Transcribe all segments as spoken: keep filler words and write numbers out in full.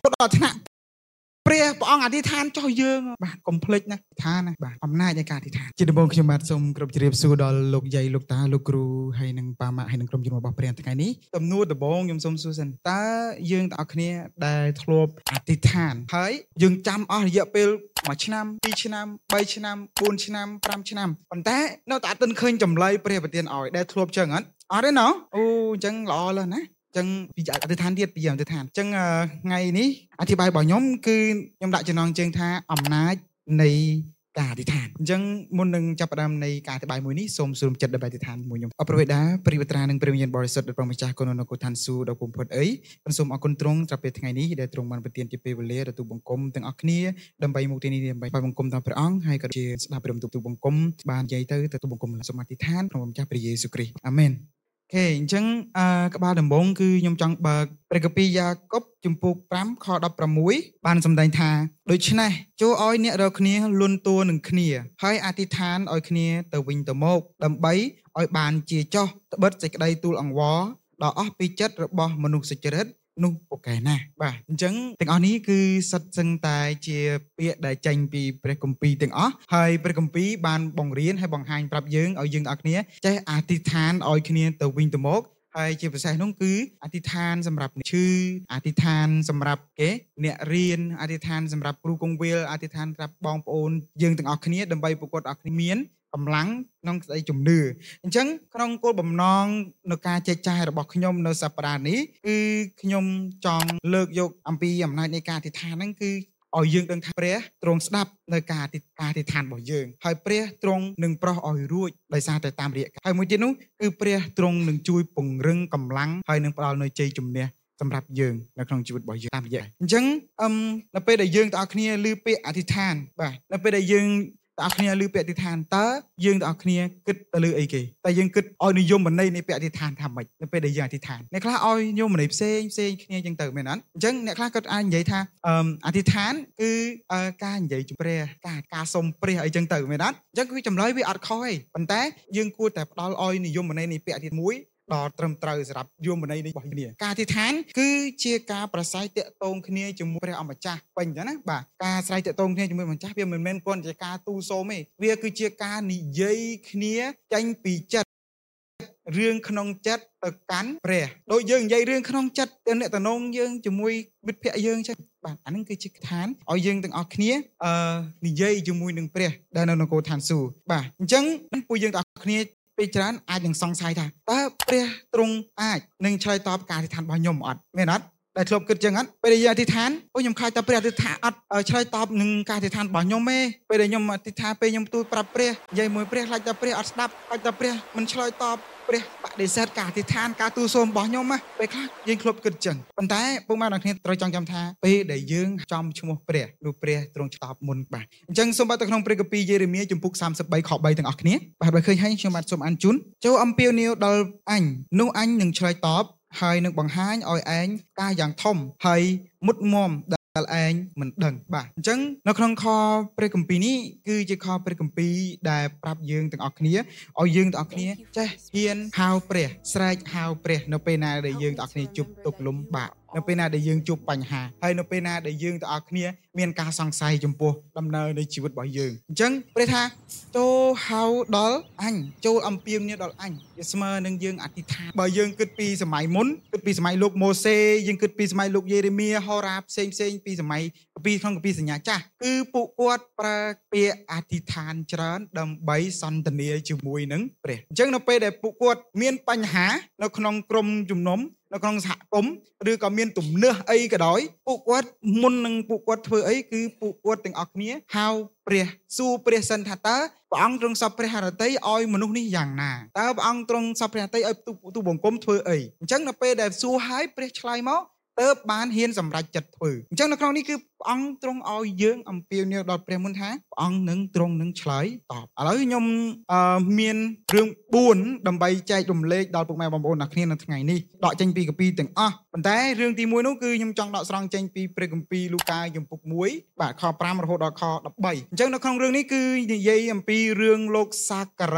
ដល់ថ្នាក់ព្រះព្រះអង្គអធិដ្ឋានចោះយើងបាទកុំភ្លេចណាឋានណាបាទអំណាចនៃការអធិដ្ឋានជាដំបូងខ្ញុំបាទសូមគោរពជម្រាបសួរដល់លោកយាយលោកតាលោកគ្រូហើយនិងប៉ាម៉ាក់ហើយនិងក្រុមជំនុំរបស់ព្រះថ្ងៃនេះទំនួលដំបូងខ្ញុំសូមសួរសិនតើយើងទាំងអស់គ្នាដែលធ្លាប់អធិដ្ឋានហើយយើងចាំអស់រយៈពេលមួយឆ្នាំពីរឆ្នាំបីឆ្នាំបួនឆ្នាំប្រាំឆ្នាំប៉ុន្តែនៅតែអត់ទាន់ឃើញចម្លើយព្រះប្រទានឲ្យដែលធ្លាប់ចឹងអត់អត់ទេណោះអូអញ្ចឹងល្អលើសណាចឹងពីអធិដ្ឋានទៀតពីអធិដ្ឋានចឹងថ្ងៃនេះអធិប្បាយរបស់ខ្ញុំគឺខ្ញុំដាក់ចំណងជើងថាអំណាចនៃការអធិដ្ឋានអញ្ចឹងមុននឹងចាប់ផ្ដើមនៃការអធិប្បាយមួយនេះសូមសូមចិត្តដើម្បីអធិដ្ឋានមួយខ្ញុំអរព្រះវេដាព្រះវត្រានិងព្រះវិញ្ញាណបរិសុទ្ធដែលព្រះម្ចាស់គុណនៅកូឋានសួគ៌ដ៏គំផុតអីខ្ញុំសូមអរគុណទ្រង់ត្រពេលថ្ងៃនេះដែលទ្រង់បានប្រទានជាពេលវេលាទទួលបង្គំទាំងអស់គ្នាដើម្បីមកទីនេះដើម្បីបង្គំដល់ព្រះអង្គហើយក៏ជាស្ដាប់ព្រះបន្ទូលបង្គំបាននិយាយទៅទទួលបង្គំសូមអធិដ្ឋានក្នុងព្រះម្ចាស់ព្រះយេស៊ូវគ្រីស្ទអាមែនអូខេអញ្ចឹងអឺក្បាលដំបូងគឺខ្ញុំចង់បើកព្រះគម្ពីរយ៉ាកុបជំពូកប្រាំខដប់ប្រាំមួយបានសម្ដែងថាដូច្នេះចូលឲ្យអ្នករាល់គ្នាលន់តួនឹងគ្នាហើយអធិដ្ឋានឲ្យគ្នាទៅវិញទៅមកដើម្បីឲ្យបានជាចោះត្បិតសេចក្តីទូលអង្វរដល់អស់ពីចិត្តរបស់មនុស្សសុចរិតនោះពូកែណាស់បាទអញ្ចឹងទាំងអស់នេះគឺសិតសឹងតែជាពាក្យដែលចេញពីព្រះគម្ពីរទាំងអស់ហើយព្រះគម្ពីរបានបង្រៀនហើយបង្ហាញប្រាប់យើងឲ្យយើងទាំងអស់គ្នាចេះអធិដ្ឋានឲ្យគ្នាទៅវិញទៅមកហើយជាពិសេសនោះគឺអធិដ្ឋានសម្រាប់ឈឺអធិដ្ឋានសម្រាប់គេអ្នករៀនអធិដ្ឋានសម្រាប់គ្រូគង្វាលអធិដ្ឋានសម្រាប់បងប្អូនយើងទាំងអស់គ្នាដើម្បីប្រកបអស់គ្នាមានកម្លាំងក្នុងស្ដីជំនឿអញ្ចឹងក្នុងគោលបំណងនៅការចែកចាយរបស់ខ្ញុំនៅសប្តាហ៍នេះគឺខ្ញុំចង់លើកយកអំពីអំណាចនៃការអធិដ្ឋានហ្នឹងគឺឲ្យយើងដឹងថាព្រះទ្រង់ស្ដាប់នៅការអធិដ្ឋានរបស់យើងហើយព្រះទ្រង់នឹងប្រោះឲ្យរួចដោយសារតែតាមរយៈហើយមួយទៀតនោះគឺព្រះទ្រង់នឹងជួយពង្រឹងកម្លាំងហើយនឹងផ្ដល់នូវជ័យជំនះសម្រាប់យើងនៅក្នុងជីវិតរបស់យើងតាមរយៈអញ្ចឹងអឹមនៅពេលដែលយើងទាំងអស់គ្នាឮពាក្យអធិដ្ឋានបាទនៅពេលដែលយើងទាំងអស់គ្នាឮពាក្យអធិដ្ឋានតើយើងទាំងអស់គ្នាគិតទៅលើអីគេតែយើងគិតឲ្យនិយមន័យនៃពាក្យអធិដ្ឋានថាម៉េចនៅពេលដែលយើងអធិដ្ឋានអ្នកខ្លះឲ្យនិយមន័យផ្សេងផ្សេងគ្នាចឹងទៅមែនអត់អញ្ចឹងអ្នកខ្លះគាត់អាចនិយាយថាអឺអធិដ្ឋានគឺការនិយាយជម្រះការការសុំព្រះអីចឹងទៅមែនអត់អញ្ចឹងគឺចម្លើយវាអត់ខុសទេប៉ុន្តែយើងគួរតែផ្ដល់ឲ្យនិយមន័យនៃពាក្យអធិដ្ឋានមួយដល់ត្រឹមត្រូវសម្រាប់យមន័យនៃរបស់គ្នាការអធិដ្ឋានគឺជាការប្រស័យតាក់ទងគ្នាជាមួយព្រះអម្ចាស់ពេញអញ្ចឹងណាបាទការស្រ័យតាក់ទងគ្នាជាមួយម្ចាស់វាមិនមែនគ្រាន់តែការទូសូមទេវាគឺជាការនិយាយគ្នាចេញពីចិត្តរឿងក្នុងចិត្តទៅកាន់ព្រះដូចយើងនិយាយរឿងក្នុងចិត្តទៅអ្នកតំណងយើងជាមួយមិត្តភក្តិយើងអញ្ចឹងបាទអានឹងគឺជាឋានឲ្យយើងទាំងអស់គ្នាអឺនិយាយជាមួយនឹងព្រះដែលនៅនគរឋានសួគ៌បាទអញ្ចឹងពួកយើងទាំងអស់គ្នាពេលច្រើនអាចនឹងសង្ស័យថាតើព្រះទ្រង់អាចនឹងឆ្លើយតបការអធិដ្ឋានរបស់ខ្ញុំអត់មែនអត់ដែលធ្លាប់គិតចឹងអត់ពេលដែលយើងអធិដ្ឋានអូខ្ញុំខ្លាចតែព្រះអធិដ្ឋានអត់ឆ្លើយតបនឹងការអធិដ្ឋានរបស់ខ្ញុំទេពេលដែលខ្ញុំអធិដ្ឋានពេលខ្ញុំទូលប្រាប់ព្រះនិយាយមួយព្រះខ្លាចតែព្រះអត់ស្ដាប់ខ្លាចតែព្រះមិនឆ្លើយតបព្រះបដិសេធការអធិដ្ឋានការទូលសូមរបស់ខ្ញុំណាពេលខ្លះយើងធ្លាប់គិតចឹងប៉ុន្តែពុកម៉ែអ្នកគ្នាត្រូវចងចាំថាពេលដែលយើងចំឈ្មោះព្រះនោះព្រះទ្រង់ឆ្លើយមុនបាទអញ្ចឹងសូមបាទទៅក្នុងព្រះគម្ពីរយេរេមៀជំពូកសាមសិបបីខបីទាំងអស់គ្នាបាទបើឃើញហើយខ្ញុំបាទសូមអានជូនចូលអំពាវនាវដល់អញនោះអញនឹងឆ្លើយតបហើយនឹងបង្ហាញឲ្យឯងការយ៉ាងធំហើយមុតមមដែលឯងមិនដឹងបាទអញ្ចឹងនៅក្នុងខព្រះគម្ពីរនេះគឺជាខព្រះគម្ពីរដែលប្រាប់យើងទាំងអស់គ្នាឲ្យយើងទាំងអស់គ្នាចេះហ៊ានហៅព្រះស្រែកហៅព្រះនៅពេលណាដែលយើងទាំងអស់គ្នាជួបទុក្ខលំបាកនៅពេលណាដែលយើងជួបបញ្ហាហើយនៅពេលណាដែលយើងទាំងអស់គ្នាមានការសង្ស័យចំពោះដំណើរនៃជីវិតរបស់យើងអញ្ចឹងព្រះថាចូលហៅដល់អញចូលអំពាវនាវដល់អញវាស្មើនឹងយើងអធិដ្ឋានបើយើងគិតពីសម័យមុនគិតពីសម័យលោកម៉ូសេយើងគិតពីសម័យលោកយេរេមៀហោរ៉ាផ្សេងផ្សេងពីសម័យពីក្នុងគម្ពីរសញ្ញាចាស់គឺពួកគាត់ប្រើពាក្យអធិដ្ឋានច្រើនដើម្បីសន្ទនាជាមួយនឹងព្រះអញ្ចឹងនៅពេលដែលពួកគាត់មានបញ្ហានៅក្នុងក្រុមជំនុំនៅក្នុងសហគមន៍ឬក៏មានទំនាស់អីក៏ដោយពួកគាត់មុននឹងពួកគាត់ធ្វើអីគឺពួកគាត់ទាំងអស់គ្នាហៅព្រះសួរព្រះសិនថាតើព្រះអង្គទ្រង់សពព្រះハរតីឲ្យមនុស្សនេះយ៉ាងណាតើព្រះអង្គទ្រង់សពព្រះハរតីឲ្យទូបង្គំធ្វើអីអញ្ចឹងនៅពេលដែលសួរហើយព្រះឆ្លើយមកទើបបានហ៊ានសម្រេចចិត្តធ្វើអញ្ចឹងនៅក្នុងនេះគឺព្រះអង្គទ្រង់ឲ្យយើងអំពាវនាវដល់ព្រះមុនថាព្រះអង្គនឹងទ្រង់នឹងឆ្លើយតបឥឡូវខ្ញុំអឺមានរឿងបួនដើម្បីចែករំលែកដល់ពុកម៉ែបងប្អូនអ្នកគ្នានៅថ្ងៃនេះដកចេញពីគម្ពីរទាំងអស់ប៉ុន្តែរឿងទីមួយនោះគឺខ្ញុំចង់ដកស្រង់ចេញពីព្រះគម្ពីរលូកាជំពូកមួយបាទខប្រាំរហូតដល់ខដប់បីអញ្ចឹងនៅក្នុងរឿងនេះគឺនិយាយអំពីរឿងលោកសាការី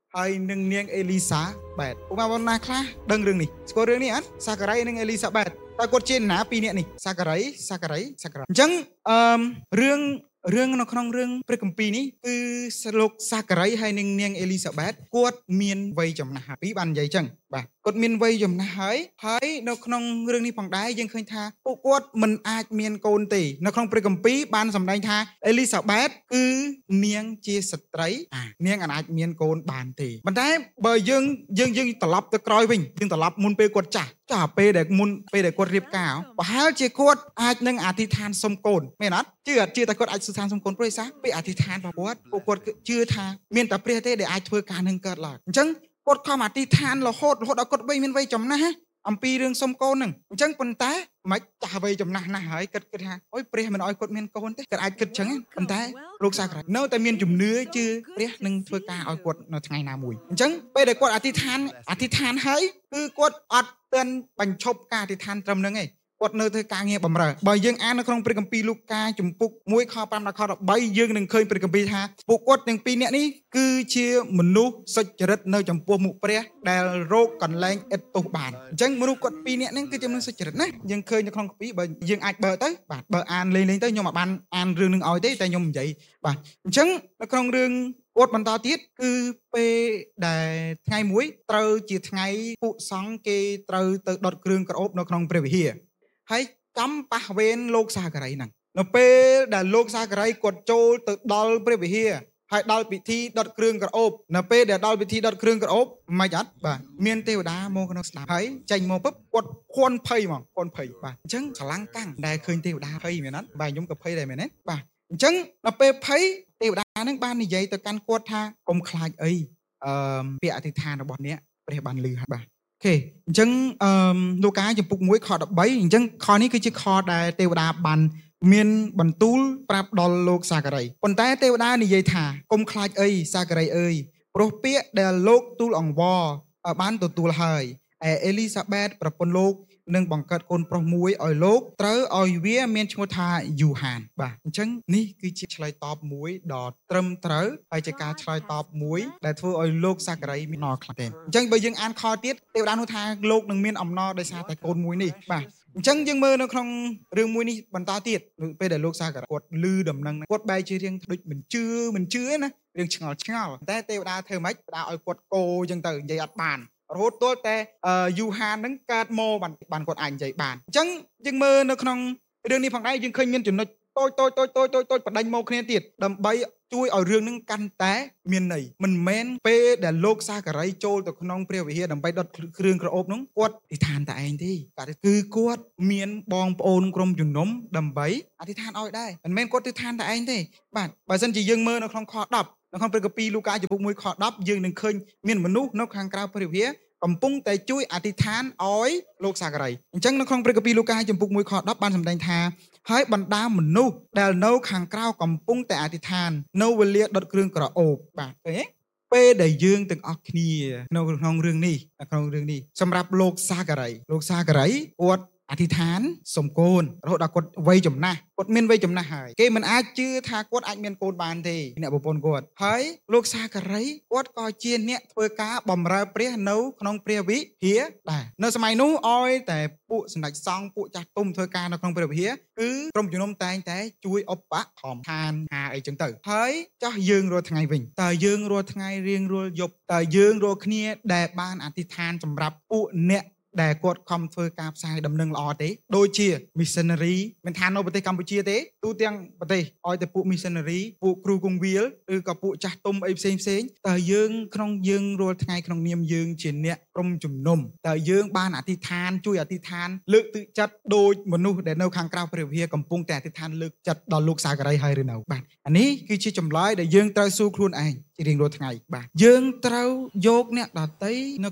ហើយនឹងនាងអេលីសាបែតពុកម៉ែបងណាខ្លះដឹងរឿងនេះស្គាល់រឿងនេះអត់សាការ៉ៃនិងអេលីសាបែតតើគាត់ជាណាពីរនាក់នេះសាការ៉ៃសាការ៉ៃសាការ៉ៃអញ្ចឹងអឺរឿងរឿងនៅក្នុងរឿងព្រះគម្ពីរនេះគឺលោកសាការ៉ៃហើយនិងនាងអេលីសាបែតគាត់មានវ័យចំណាស់ហើយពីបាននិយាយអញ្ចឹងបាទគាត់មានវ័យចំណាស់ហើយហើយនៅក្នុងរឿងនេះផងដែរយើងឃើញថាពួកគាត់មិនអាចមានកូនទេនៅក្នុងព្រះគម្ពីរបានសម្ដែងថាអេលីសាបែតគឺនាងជាស្ត្រីនាងអាចមានកូនបានទេប៉ុន្តែបើយើងយើងយើងត្រឡប់ទៅក្រោយវិញយើងត្រឡប់មុនពេលគាត់ចាស់ចាស់ពេលដែលមុនពេលដែលគាត់រៀបការប្រហែលជាគាត់អាចនឹងអធិដ្ឋានសុំកូនមែនអត់ជឿអត់ជឿតែគាត់អាចសុំឋានសុំកូនព្រោះសារពេលអធិដ្ឋានរបស់គាត់ពួកគាត់ជឿថាមានតែព្រះទេដែលអាចធ្វើការនឹងកើតឡើងអញ្ចឹងគាត់ខំអធិដ្ឋានរហូតរហូតដល់គាត់វ័យមានវ័យចំណាស់អំពីរឿងសុំកូនហ្នឹងអញ្ចឹងប៉ុន្តែមិនចាស់វ័យចំណាស់ណាស់ហើយគិតគិតថាអូយព្រះមិនអោយគាត់មានកូនទេគាត់អាចគិតចឹងប៉ុន្តែលោកសាក្រៃនៅតែមានជំនឿជឿព្រះនឹងធ្វើការឲ្យគាត់នៅថ្ងៃណាមួយអញ្ចឹងពេលដែលគាត់អធិដ្ឋានអធិដ្ឋានហើយគឺគាត់អត់ទាន់បញ្ឈប់ការអធិដ្ឋានត្រឹមហ្នឹងឯងគាត់នៅធ្វើការងារបម្រើបើយើងអាននៅក្នុងព្រះគម្ពីរលូកាជំពូកមួយខប្រាំដល់ខដប់បីយើងនឹងឃើញព្រះគម្ពីរថាពួកគាត់ទាំងពីរនាក់នេះគឺជាមនុស្សសុចរិតនៅចំពោះមុខព្រះដែលរោគកន្លែងឥតទោសបានអញ្ចឹងមនុស្សគាត់ពីរនាក់ហ្នឹងគឺជាមនុស្សសុចរិតណាយើងឃើញនៅក្នុងគម្ពីរបើយើងអាចបើទៅបាទបើអានលេងលេងទៅខ្ញុំអាចបានអានរឿងនឹងឲ្យទេតែខ្ញុំនិយាយបាទអញ្ចឹងនៅក្នុងរឿងគាត់បន្តទៀតគឺពេលដែលថ្ងៃមួយត្រូវជាថ្ងៃពួកសង្ឃគេត្រូវទៅដុតគ្រឿងក្រអូបនៅក្នុងព្រះវិហារហើយកំប៉ះវេនលោកសាការ៉ៃហ្នឹងនៅពេលដែលលោកសាការ៉ៃគាត់ចូលទៅដល់ព្រះវិហារហើយដល់ពិធីដុតគ្រឿងក្រអូបនៅពេលដែលដល់ពិធីដុតគ្រឿងក្រអូបមិនអត់បាទមានទេវតាមកក្នុងស្ដាប់ហើយចេញមកពឹបគាត់ខន់ភ័យហ្មងខន់ភ័យបាទអញ្ចឹងឆ្លាំងកាំងដែលឃើញទេវតាភ័យមែនអត់បាទខ្ញុំក៏ភ័យដែរមែនទេបាទអញ្ចឹងដល់ពេលភ័យទេវតាហ្នឹងបាននិយាយទៅកាន់គាត់ថាកុំខ្លាចអីអឺពាក្យអធិដ្ឋានរបស់អ្នកព្រះបានឮហើយបាទអូខេអញ្ចឹងអឺលូកាចំពុកមួយខដប់បីអញ្ចឹងខនេះគឺជាខដែលទេវតាបានមានបន្ទូលប្រាប់ដល់លោកសាការ៉ៃប៉ុន្តែទេវតានិយាយថាកុំខ្លាចអីសាការ៉ៃអើយព្រោះពាក្យដែលលោកទូលអង្វរបានទទួលហើយអេអេលីសាបែតប្រពន្ធលោកនឹងបង្កើតកូនប្រុសមួយឲ្យលោកត្រូវឲ្យវាមានឈ្មោះថាយូហានបាទអញ្ចឹងនេះគឺជាឆ្លើយតបមួយដ៏ត្រឹមត្រូវហើយជាការឆ្លើយតបមួយដែលធ្វើឲ្យលោកសាការ៉ៃមានអំណរខ្លាំងទេអញ្ចឹងបើយើងអានខទៀតទេវតានោះថាលោកនឹងមានអំណរដោយសារតែកូនមួយនេះបាទអញ្ចឹងយើងមើលនៅក្នុងរឿងមួយនេះបន្តទៀតពេលដែលលោកសាការ៉ៃគាត់លឺដំណឹងគាត់បែរជារៀងដូចមិនជឿមិនជឿណារៀងឆ្ងល់ឆ្ងល់តែទេវតាធ្វើម៉េចផ្ដាឲ្យគាត់គោអញ្ចឹងទៅនិយាយអត់បានរហូតទល់តែយូហានហ្នឹងកើតមកបានបានគាត់អាចនិយាយបានអញ្ចឹងយើងមើលនៅក្នុងរឿងនេះផងដែរយើងឃើញមានចំណុចតូចតូចតូចតូចតូចតូចបដិញមកគ្នាទៀតដើម្បីជួយឲ្យរឿងហ្នឹងកាន់តែមានន័យមិនមែនពេលដែលលោកសាការ៉ៃចូលទៅក្នុងព្រះវិហារដើម្បីដុតគ្រឿងក្រអូបហ្នឹងគាត់អធិដ្ឋានតែឯងទេគឺគាត់មានបងប្អូនក្រុមជំនុំដើម្បីអធិដ្ឋានឲ្យដែរមិនមែនគាត់អធិដ្ឋានតែឯងទេបាទបើមិនជាយើងមើលនៅក្នុងខដប់នៅក្នុងព្រះគម្ពីរលូកាចំពុកមួយខដប់យើងនឹងឃើញមានមនុស្សនៅខាងក្រៅព្រះវិហារកំពុងតែជួយអធិដ្ឋានឲ្យលោកសាការ៉ៃអញ្ចឹងនៅក្នុងព្រះគម្ពីរលូកាចំពុកមួយខដប់បានសម្ដែងថាហើយបណ្ដាមនុស្សដែលនៅខាងក្រៅកំពុងតែអធិដ្ឋាននៅវេលាដុតគ្រឿងក្រអូបបាទឃើញទេពេលដែលយើងទាំងអស់គ្នានៅក្នុងរឿងនេះក្នុងរឿងនេះសម្រាប់លោកសាការ៉ៃលោកសាការ៉ៃគាត់អធិដ្ឋានសុំកូនរហូតដល់គាត់វ័យចំណាស់គាត់មានវ័យចំណាស់ហើយគេមិនអាចជឿថាគាត់អាចមានកូនបានទេអ្នកប្រពន្ធគាត់ហើយលោកសាការ៉ៃគាត់ក៏ជាអ្នកធ្វើការបម្រើព្រះនៅក្នុងព្រះវិហារដែរនៅសម័យនោះឲ្យតែពួកសម្ដេចសង្ឃពួកចាស់ទុំធ្វើការនៅក្នុងព្រះវិហារគឺក្រុមជំនុំតែងតែជួយឧបត្ថម្ភឋានហាអីចឹងទៅហើយចោះយើងរាល់ថ្ងៃវិញតើយើងរាល់ថ្ងៃរៀងរាល់យប់តើយើងរាល់គ្នាដែលបានអធិដ្ឋានសម្រាប់ពួកអ្នកដែលគាត់ខំធ្វើការផ្សាយដំណឹងល្អទេដូចជា missionary មិនថានៅប្រទេសកម្ពុជាទេទូទាំងប្រទេសឲ្យតែពួក missionary ពួកគ្រូគង្វាលឬក៏ពួកចាស់ទុំអីផ្សេងផ្សេងតើយើងក្នុងយើងរាល់ថ្ងៃក្នុងនាមយើងជាអ្នកក្រុមជំនុំតើយើងបានអធិដ្ឋានជួយអធិដ្ឋានលើកទឹកចិត្តដូចមនុស្សដែលនៅខាងក្រៅព្រះវិហារកំពុងតែអធិដ្ឋានលើកចិត្តដល់លោកសាការ៉ៃហើយឬនៅបាទអានេះគឺជាចម្លើយដែលយើងត្រូវសួរខ្លួនឯងជារៀងរាល់ថ្ងៃបាទយើងត្រូវយកអ្នកដទៃនៅក្នុង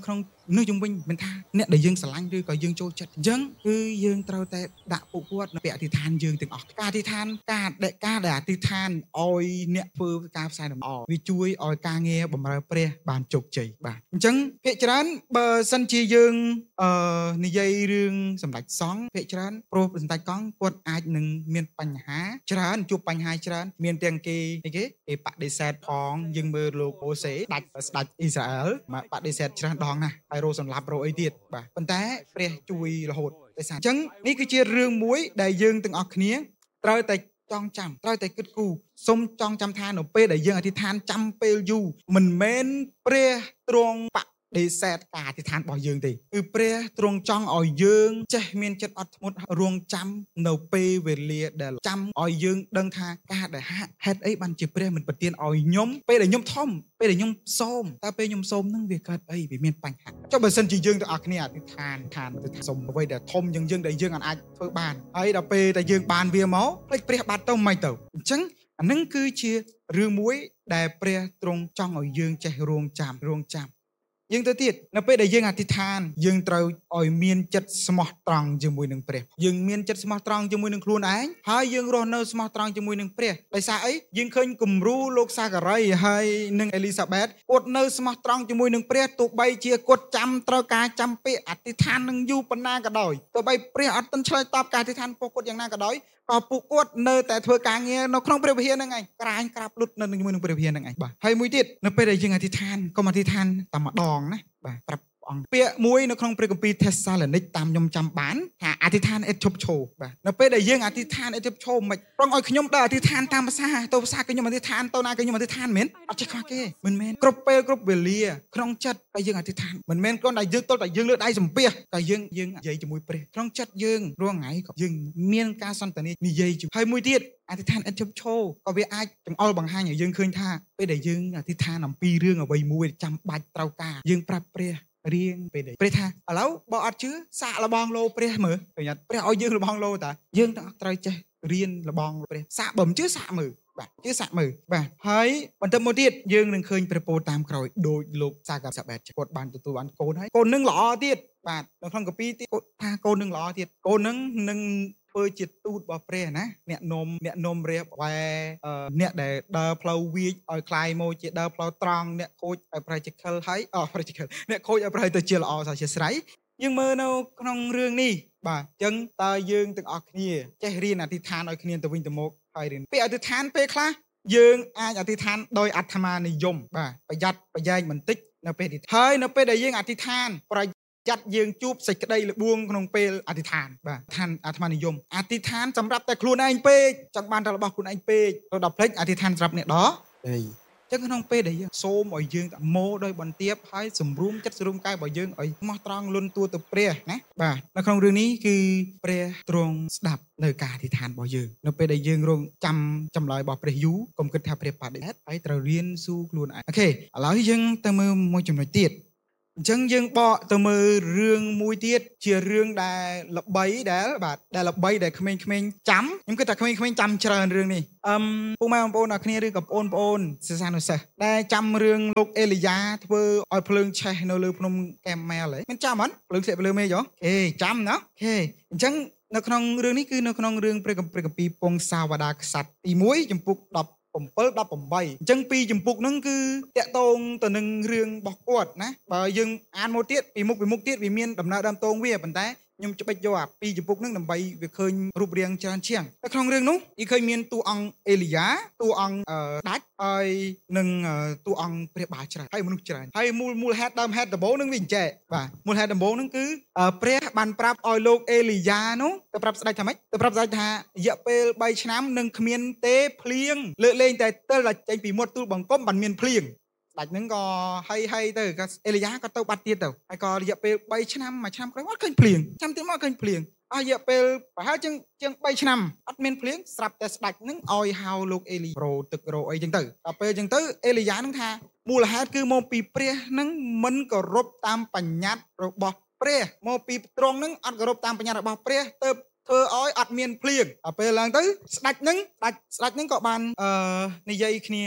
នៅជុំវិញមិនថាអ្នកដែលយើងស្រឡាញ់ឬក៏យើងចូលចិត្តអញ្ចឹងគឺយើងត្រូវតែដាក់ពួកគាត់នៅពាក្យអធិដ្ឋានយើងទាំងអស់ការអធិដ្ឋានការដែលការដែលអធិដ្ឋានឲ្យអ្នកធ្វើការផ្សាយដំណើរវាជួយឲ្យការងារបម្រើព្រះបានជោគជ័យបាទអញ្ចឹងភាគច្រើនបើសិនជាយើងអឺនិយាយរឿងសម្ដេចសង្ឃភាគច្រើនព្រោះសម្ដេចកង់គាត់អាចនឹងមានបញ្ហាច្រើនជួបបញ្ហាច្រើនមានទាំងគេអីគេគេបដិសេធផងយើងមើលលោកអូសេដាច់ស្ដេចអ៊ីស្រាអែលមកបដិសេធច្រើនដងណាស់ហើយរោសម្លាប់រោអីទៀតបាទប៉ុន្តែព្រះជួយរហូតតែអញ្ចឹងនេះគឺជារឿងមួយដែលយើងទាំងអស់គ្នាត្រូវតែចងចាំត្រូវតែគិតគូរសូមចងចាំថានៅពេលដែលយើងអធិដ្ឋានចាំពេលយូរមិនមែនព្រះទ្រង់បដិសេធការអធិដ្ឋានរបស់យើងទេគឺព្រះទ្រង់ចង់ឲ្យយើងចេះមានចិត្តអត់ធ្មត់រងចាំនៅពេលវេលាដែលចាំឲ្យយើងដឹងថាការដែលហេតុអីបានជាព្រះមិនប្រទានឲ្យខ្ញុំពេលដែលខ្ញុំធំពេលដែលខ្ញុំសូមតើពេលខ្ញុំសូមនឹងវាកើតអីវាមានបញ្ហាចុះបើសិនជាយើងទាំងអស់គ្នាអធិដ្ឋានឋានទៅថាសូមអ្វីដែលធំជាងយើងដែលយើងអាចធ្វើបានហើយដល់ពេលដែលយើងបានវាមកភ្លេចព្រះបាត់ទៅមិនទៅអញ្ចឹងអានឹងគឺជារឿងមួយដែលព្រះទ្រង់ចង់ឲ្យយើងចេះរងចាំរងចាំយើងទៅទៀតនៅពេលដែលយើងអធិដ្ឋានយើងត្រូវឲ្យមានចិត្តស្មោះត្រង់ជាមួយនឹងព្រះយើងមានចិត្តស្មោះត្រង់ជាមួយនឹងខ្លួនឯងហើយយើងរស់នៅស្មោះត្រង់ជាមួយនឹងព្រះដោយសារអីយើងឃើញគំរូលោកសាការីហើយនិងអេលីសាបេតគាត់នៅស្មោះត្រង់ជាមួយនឹងព្រះទោះបីជាគាត់ចាំត្រូវការចាំពាក្យអធិដ្ឋាននឹងយូរប៉ុណ្ណាក៏ដោយទោះបីព្រះអត់ទាន់ឆ្លើយតបការអធិដ្ឋានរបស់គាត់យ៉ាងណាក៏ដោយក៏ពួកគាត់នៅតែធ្វើការងារនៅក្នុងព្រះវិហារហ្នឹងឯងក្រាញក្រាបលុតនៅជាមួយនឹងព្រះវិហារហ្នឹងឯងបាទហើយមួយទៀតនៅពេលដែលយើងអធិដ្ឋានកុំអធិដ្ឋានតែម្ដងណាបាទប្រាប់អង្គពាក្យមួយនៅក្នុងព្រះគម្ពីរថេសាឡូនីកតាមខ្ញុំចាំបានថាអធិដ្ឋានឥតឈប់ឈរបាទនៅពេលដែលយើងអធិដ្ឋានឥតឈប់ឈរមិនប្រងឲ្យខ្ញុំដើរអធិដ្ឋានតាមភាសាទៅភាសាខ្ញុំអធិដ្ឋានទៅណាខ្ញុំអធិដ្ឋានមែនអត់ចេះខ្វះគេមិនមែនគ្រប់ពេលគ្រប់វេលាក្នុងចិត្តតែយើងអធិដ្ឋានមិនមែនគ្រាន់តែយើងទល់តែយើងលើកដៃសំពះតែយើងយើងនិយាយជាមួយព្រះក្នុងចិត្តយើងរាល់ថ្ងៃក៏យើងមានការសន្ទនានិយាយជាមួយហើយមួយទៀតអធិដ្ឋានឥតឈប់ឈរក៏វាអាចចង្អុលបង្ហាញឲ្យយើងឃើញថាពេលដែលយើងអធិដ្ឋានអំពីរឿងអ្វីមួយចាំបាច់ត្រូវការយើងប្រាប់ព្រះរៀងពេលនេះព្រះថាឥឡូវបើអត់ជឿសាកលបងលោព្រះមើលប្រយ័ត្នព្រះឲ្យយើងលបងលោតាយើងទាំងអស់ត្រូវចេះរៀនលបងព្រះសាកបើមិនជឿសាកមើលបាទជឿសាកមើលបាទហើយបន្ទាប់មកទៀតយើងនឹងឃើញព្រះពោលតាមក្រោយដោយលោកសាកាសាបេតគាត់បានទទួលបានកូនហើយកូននឹងល្អទៀតបាទនៅក្នុងកាពីទៀតគាត់ថាកូននឹងល្អទៀតកូននឹងនឹងធ្វើជាទូតរបស់ព្រះណាអ្នកនំអ្នកនំព្រះវ៉ែអ្នកដែលដើរផ្លូវវាចឲ្យคลายមកជាដើរផ្លូវត្រង់អ្នកខូចឲ្យ practical ហើយអូ practical អ្នកខូចឲ្យប្រហែលទៅជាល្អសាជាស្រ័យយើងមើលនៅក្នុងរឿងនេះបាទអញ្ចឹងតើយើងទាំងអស់គ្នាចេះរៀនអធិដ្ឋានឲ្យគ្នាទៅវិញទៅមកហើយរៀនពេលអធិដ្ឋានពេលខ្លះយើងអាចអធិដ្ឋានដោយអត្ថមានិយមបាទប្រយ័ត្នប្រយែងបន្តិចនៅពេលនេះហើយនៅពេលដែលយើងអធិដ្ឋានប្រចាត់យើងជួបសេចក្តីល្បួងក្នុងពេលអធិដ្ឋានបាទឋានអាត្មានិយមអធិដ្ឋានសម្រាប់តែខ្លួនឯងពេកចង់បានតែរបស់ខ្លួនឯងពេកទៅដល់ភ្លេចអធិដ្ឋានសម្រាប់អ្នកដទៃចឹងក្នុងពេលដែលយើងសូមឲ្យយើងម៉ូដោយបន្ទាបហើយសម្រួមចិត្តសម្រួមកាយរបស់យើងឲ្យស្មោះត្រង់លន់តួទៅព្រះណាបាទនៅក្នុងរឿងនេះគឺព្រះទ្រង់ស្ដាប់នៅការអធិដ្ឋានរបស់យើងនៅពេលដែលយើងរងចាំចម្លើយរបស់ព្រះយូរកុំគិតថាព្រះបដិសេធហើយត្រូវរៀនស៊ូខ្លួនឯងអូខេឥឡូវយើងទៅមើលមួយចំណុចទៀតអញ្ចឹងយើងបកទៅមើលរឿងមួយទៀតជារឿងដែលល្បីដែលបាទដែលល្បីដែលក្មេងៗចាំខ្ញុំគិតថាក្មេងៗចាំច្រើនរឿងនេះអឹមពុកម៉ែបងប្អូនអ្នកគ្នាឬក៏បងប្អូនសិស្សានុសិស្សដែលចាំរឿងលោកអេលីយ៉ាធ្វើឲ្យភ្លើងឆេះនៅលើភ្នំកែមម៉ែលហ៎មិនចាំអត់ភ្លើងធ្លាក់ទៅលើមេឃហ៎អេចាំណាអូខេអញ្ចឹងនៅក្នុងរឿងនេះគឺនៅក្នុងរឿងព្រះគម្ពីរពងសាវតាក្សត្រទីមួយចំពុកដប់7 18អញ្ចឹងពីចំពុកហ្នឹងគឺតាក់ទងទៅនឹងរឿងរបស់គាត់ណាបើយើងអានមកទៀតពីមុខពីមុខទៀតវាមានដំណើរដើមតងវាប៉ុន្តែខ្ញុំច្បិចយកអាពីចំពុកហ្នឹងដើម្បីវាឃើញរូបរាងច្រើនជាងតែក្នុងរឿងនោះវាឃើញមានតួអង្គអេលីយ៉ាតួអង្គដាច់ហើយនឹងតួអង្គព្រះបាលច្រើនហើយមនុស្សច្រើនហើយមូលមូលហេតុដើមហេតុដំបូងហ្នឹងវាអញ្ចេះបាទមូលហេតុដំបូងហ្នឹងគឺព្រះបានប្រាប់ឲ្យលោកអេលីយ៉ានោះទៅប្រាប់ស្ដេចថាម៉េចទៅប្រាប់ស្ដេចថារយៈពេល3ឆ្នាំនឹងគ្មានទេភ្លៀងលើកលែងតែទិលចេញពីមាត់ទូលបង្គំបានមានភ្លៀងដាច់ហ្នឹងក៏ហើយហើយទៅក៏អេលីយ៉ាក៏ទៅបាត់ទៀតទៅហើយក៏រយៈពេល3ឆ្នាំមួយឆ្នាំក្រោយអត់ឃើញភ្លៀងចាំទៀតមកឃើញភ្លៀងអស់រយៈពេលប្រហែលជាងជាង3ឆ្នាំអត់មានភ្លៀងស្រាប់តែស្ដេចហ្នឹងឲ្យហៅលោកអេលីរោទឹករោអីចឹងទៅដល់ពេលចឹងទៅអេលីយ៉ាហ្នឹងថាមូលហេតុគឺមកពីព្រះហ្នឹងមិនគោរពតាមបញ្ញត្តិរបស់ព្រះមកពីទ្រង់ហ្នឹងអត់គោរពតាមបញ្ញត្តិរបស់ព្រះទៅធ្វើឲ្យអត់មានភ្លៀងដល់ពេលឡើងទៅស្ដេចហ្នឹងស្ដេចស្ដេចហ្នឹងក៏បានអឺនិយាយគ្នា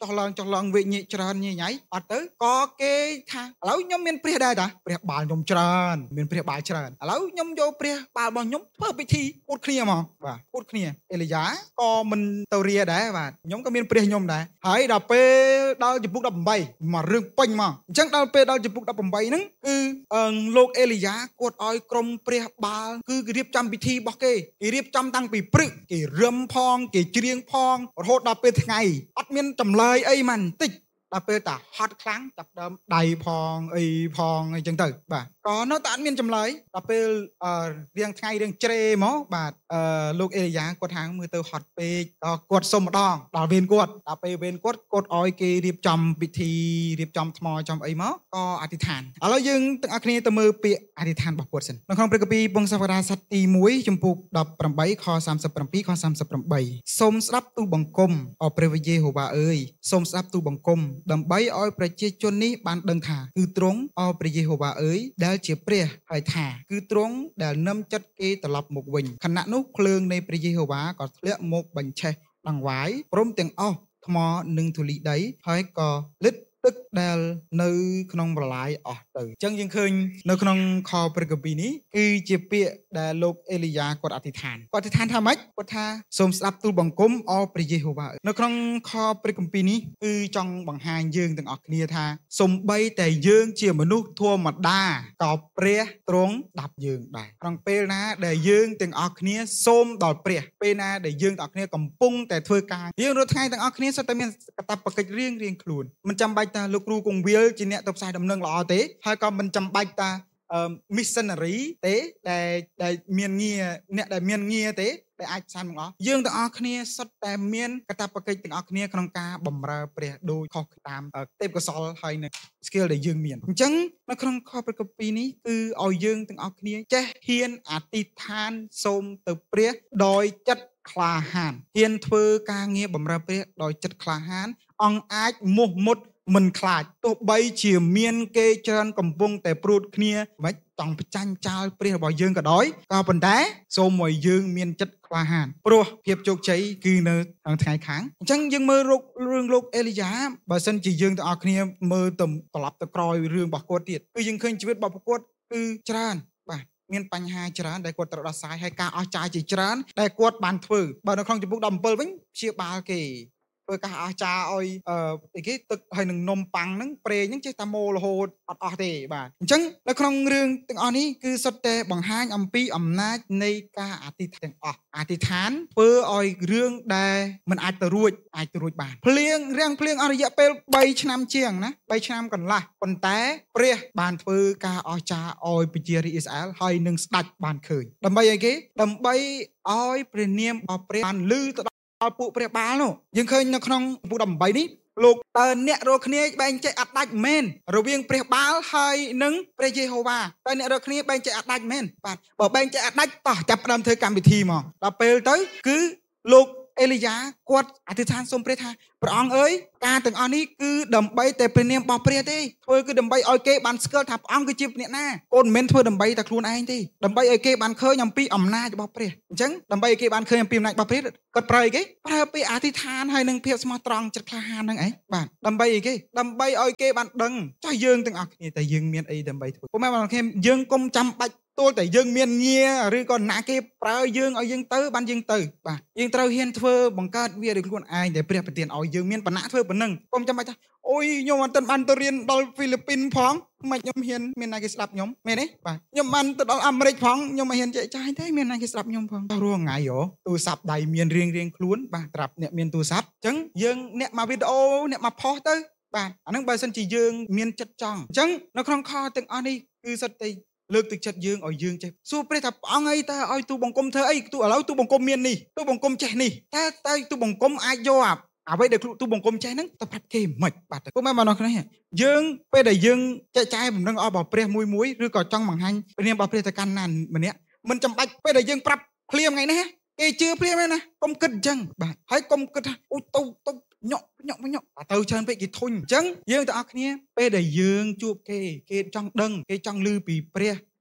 ចោះឡើងចោះឡើងវេញច្រើនញញ៉ៃអត់ទៅក៏គេថាឥឡូវខ្ញុំមានព្រះដែរតាព្រះបាលខ្ញុំច្រើនមានព្រះបាលច្រើនឥឡូវខ្ញុំយកព្រះបាលរបស់ខ្ញុំធ្វើពិធីពួតគ្នាហ្មងបាទពួតគ្នាអេលីយ៉ាក៏មិនទៅរាដែរបាទខ្ញុំក៏មានព្រះខ្ញុំដែរហើយដល់ពេលដល់ជំពូកដប់ប្រាំបីមករឿងពេញមកអញ្ចឹងដល់ពេលដល់ជំពូកដប់ប្រាំបីហ្នឹងគឺលោកអេលីយ៉ាគាត់ឲ្យក្រុមព្រះបាលគឺគេរៀបចំពិធីរបស់គេគេរៀបចំតាំងពីព្រឹកគេរឹមផងគេច្រៀងផងរហូតដល់ពេលថ្ងៃអត់មានចម្លើយអីមិនតិចដល់ពេលតាហត់ខ្លាំងចាប់ដើមដៃផងអីផងអីចឹងទៅបាទក៏នៅតែអត់មានចម្លើយដល់ពេលរៀងថ្ងៃរៀងជ្រេមកបាទលោកអេលីយ៉ាគាត់ថាមើលទៅហត់ពេកក៏គាត់សុំម្ដងដល់វេនគាត់ដល់ពេលវេនគាត់គាត់ឲ្យគេរៀបចំពិធីរៀបចំថ្មចំអីមកក៏អធិដ្ឋានឥឡូវយើងទាំងអស់គ្នាទៅមើលពាក្យអធិដ្ឋានរបស់គាត់សិននៅក្នុងព្រះគម្ពីរពងសាវតារសត្វទីមួយចំពុកដប់ប្រាំបីខសាមសិបប្រាំពីរខសាមសិបប្រាំបីសូមស្ដាប់ទូលបង្គំអព្រះវិយេហូវ៉ាអើយសូមស្ដាប់ទូលបង្គំដើម្បីឲ្យប្រជាជននេះបានដឹងថាគឺទ្រង់អព្រះយេហូវ៉ាអើយដែលជាព្រះហើយថាគឺទ្រង់ដែលនឹមចិត្តគេត្រឡប់មកវិញខណៈនោះភ្លើងនៃព្រះយេហូវ៉ាក៏ធ្លាក់មកបញ្ឆេះដង្វាយព្រមទាំងអស់ថ្មនិងធូលីដីហើយក៏លិតទឹកដែលនៅក្នុងប្រឡាយអស់ទៅអញ្ចឹងយើងឃើញនៅក្នុងខព្រះគម្ពីរនេះគឺជាពាក្យដែលលោកអេលីយ៉ាគាត់អធិដ្ឋានគាត់អធិដ្ឋានថាម៉េចគាត់ថាសូមស្ដាប់ទូលបង្គំអព្រះយេហូវ៉ានៅក្នុងខព្រះគម្ពីរនេះគឺចង់បង្ហាញយើងទាំងអស់គ្នាថាសូម្បីតែយើងជាមនុស្សធម្មតាក៏ព្រះទ្រង់ស្ដាប់យើងដែរក្នុងពេលណាដែលយើងទាំងអស់គ្នាសូមដល់ព្រះពេលណាដែលយើងទាំងអស់គ្នាកំពុងតែធ្វើការយើងរាល់ថ្ងៃទាំងអស់គ្នាសុទ្ធតែមានកាតព្វកិច្ចរៀងរៀងខ្លួនមិនចាំបាច់តាលោកគ្រូគង្វាលជាអ្នកទៅផ្សាយដំណឹងល្អទេហើយក៏មិនចាំបាច់តា missionary ទេដែលដែលមានងារអ្នកដែលមានងារទេដែលអាចផ្សាយមកអស់យើងទាំងអស់គ្នាសុទ្ធតែមានកាតព្វកិច្ចទាំងអស់គ្នាក្នុងការបម្រើព្រះដោយខុសតាមទេពកោសល្យហើយនឹង skill ដែលយើងមានអញ្ចឹងនៅក្នុងខព្រះគម្ពីរនេះគឺឲ្យយើងទាំងអស់គ្នាចេះហ៊ានអធិដ្ឋានសូមទៅព្រះដោយចិត្តក្លាហានហ៊ានធ្វើការងារបម្រើព្រះដោយចិត្តក្លាហានអង្គអាចមោះមុតមិនខ្លាចទោះបីជាមានគេច្រើនកំពុងតែព្រួតគ្នាមិនចង់ប្រចាញ់ចោលព្រះរបស់យើងក៏ដោយក៏ប៉ុន្តែសូមឲ្យយើងមានចិត្តក្លាហានព្រោះភាពជោគជ័យគឺនៅខាងថ្ងៃខាងអញ្ចឹងយើងមើលរឿងលោកអេលីយ៉ាបើសិនជាយើងទាំងអស់គ្នាមើលទៅត្រឡប់ទៅក្រោយរឿងរបស់គាត់ទៀតគឺយើងឃើញជីវិតរបស់គាត់គឺច្រើនបាទមានបញ្ហាច្រើនដែលគាត់ត្រូវដោះស្រាយហើយការអស់ចាយជាច្រើនដែលគាត់បានធ្វើបើនៅក្នុងជំពូកដប់ប្រាំវិញព្យាបាលគេធ្វើការអស់ចាឲ្យអឺអីគេទឹកហើយនឹងនំប៉័ងហ្នឹងប្រេងហ្នឹងចេះតែម៉ូរហូតអត់អស់ទេបាទអញ្ចឹងនៅក្នុងរឿងទាំងអស់នេះគឺសុទ្ធតែបង្ហាញអំពីអំណាចនៃការអធិដ្ឋានទាំងអស់អធិដ្ឋានធ្វើឲ្យរឿងដែលមិនអាចទៅរួចអាចទៅរួចបានភ្លៀងរាំងភ្លៀងអស់រយៈពេលបីឆ្នាំជាងណាបីឆ្នាំកន្លះប៉ុន្តែព្រះបានធ្វើការអស្ចារ្យឲ្យប្រជារាស្ត្រអ៊ីស្រាអែលហើយនឹងស្ដេចបានឃើញដើម្បីអីគេដើម្បីឲ្យព្រះនាមរបស់ព្រះបានលឺទៅដល់ពួកព្រះបាលនោះយើងឃើញនៅក្នុងពុទ្ធដប់ប្រាំបីនេះលោកតើអ្នករកគ្នាបែងចែកអត់ដាច់មែនរវាងព្រះបាលហើយនឹងព្រះយេហូវ៉ាតើអ្នករកគ្នាបែងចែកអត់ដាច់មែនបាទបើបែងចែកអត់ដាច់តោះចាប់ផ្ដើមធ្វើកម្មវិធីមកដល់ពេលទៅគឺលោកអេលីយ៉ាគាត់អធិដ្ឋានសូមព្រះថាព្រះអង្គអើយការទាំងអស់នេះគឺដើម្បីតែព្រះនាមរបស់ព្រះទេធ្វើគឺដើម្បីឲ្យគេបានស្គាល់ថាព្រះអង្គគឺជាអ្នកណាកូនមិនមែនធ្វើដើម្បីតែខ្លួនឯងទេដើម្បីឲ្យគេបានឃើញអំពីអំណាចរបស់ព្រះអញ្ចឹងដើម្បីឲ្យគេបានឃើញអំពីអំណាចរបស់ព្រះគាត់ប្រើអីគេប្រើពីអធិដ្ឋានហើយនឹងភាពស្មោះត្រង់ចិត្តក្លាហានហ្នឹងឯងបាទដើម្បីអីគេដើម្បីឲ្យគេបានដឹងចោះយើងទាំងអស់គ្នាតែយើងមានអីដើម្បីធ្វើពុកម៉ែបងប្អូនយើងកុំចាំបាច់ទោះតែយើងមានងារឬក៏ណាគេប្រើយើងឲ្យយើងទៅបានយើងទៅបាទយើងត្រូវហ៊ានធ្វើបង្កើតវាដោយខ្លួនឯងដែលព្រះប្រទានឲ្យយើងមានបណ្ណាធ្វើប៉ុណ្ណឹងកុំចាំបាច់ថាអូយខ្ញុំអត់ទាន់បានទៅរៀនដល់ហ្វីលីពីនផងមិនខ្ញុំហ៊ានមានណាគេស្ដាប់ខ្ញុំមែនទេបាទខ្ញុំបានទៅដល់អាមេរិកផងខ្ញុំមិនហ៊ានចែកចាយទេមានណាគេស្ដាប់ខ្ញុំផងតោះរងថ្ងៃហ៎ទូរស័ព្ទដៃមានរៀងរៀងខ្លួនបាទត្រាប់អ្នកមានទូរស័ព្ទអញ្ចឹងយើងអ្នកមកវីដេអូអ្នកមកផុសទៅបាទអាហ្នឹងបើសិនជាយើងមានចិត្តចង់អញ្ចឹងនៅក្នុងខទាំងអស់នេះគឺសិតតែលើកទឹកចិត្តយើងឲ្យយើងចេះសួរព្រះថាព្រះអង្គអីតើឲ្យទូបង្គំធ្វើអីទូឥឡូវទូបង្គំមាននេះទូបង្គំចេះនេះតើតើទូបង្គំអាចយកអាអ្វីដែលទូបង្គំចេះហ្នឹងទៅប្រាប់គេមិនបាទពុកម៉ែបងប្អូនគ្នាយើងពេលដែលយើងចែកចាយបំណងអស់របស់ព្រះមួយមួយឬក៏ចង់បង្ហាញព្រះនាមរបស់ព្រះទៅកាន់ណាម្នាក់មិនចាំបាច់ពេលដែលយើងប្រាប់ភ្លាមថ្ងៃនេះគេជឿភ្លាមទេណាកុំគិតអញ្ចឹងបាទហើយកុំគិតថាអូទៅទៅញក់ញក់ញក់ទៅច្រើនពេកគេធុញអញ្ចឹងយើងទាំងអស់គ្នាពេលដែលយើងជួបគេគេចង់ដឹងគេចង់ឮពីព្រះ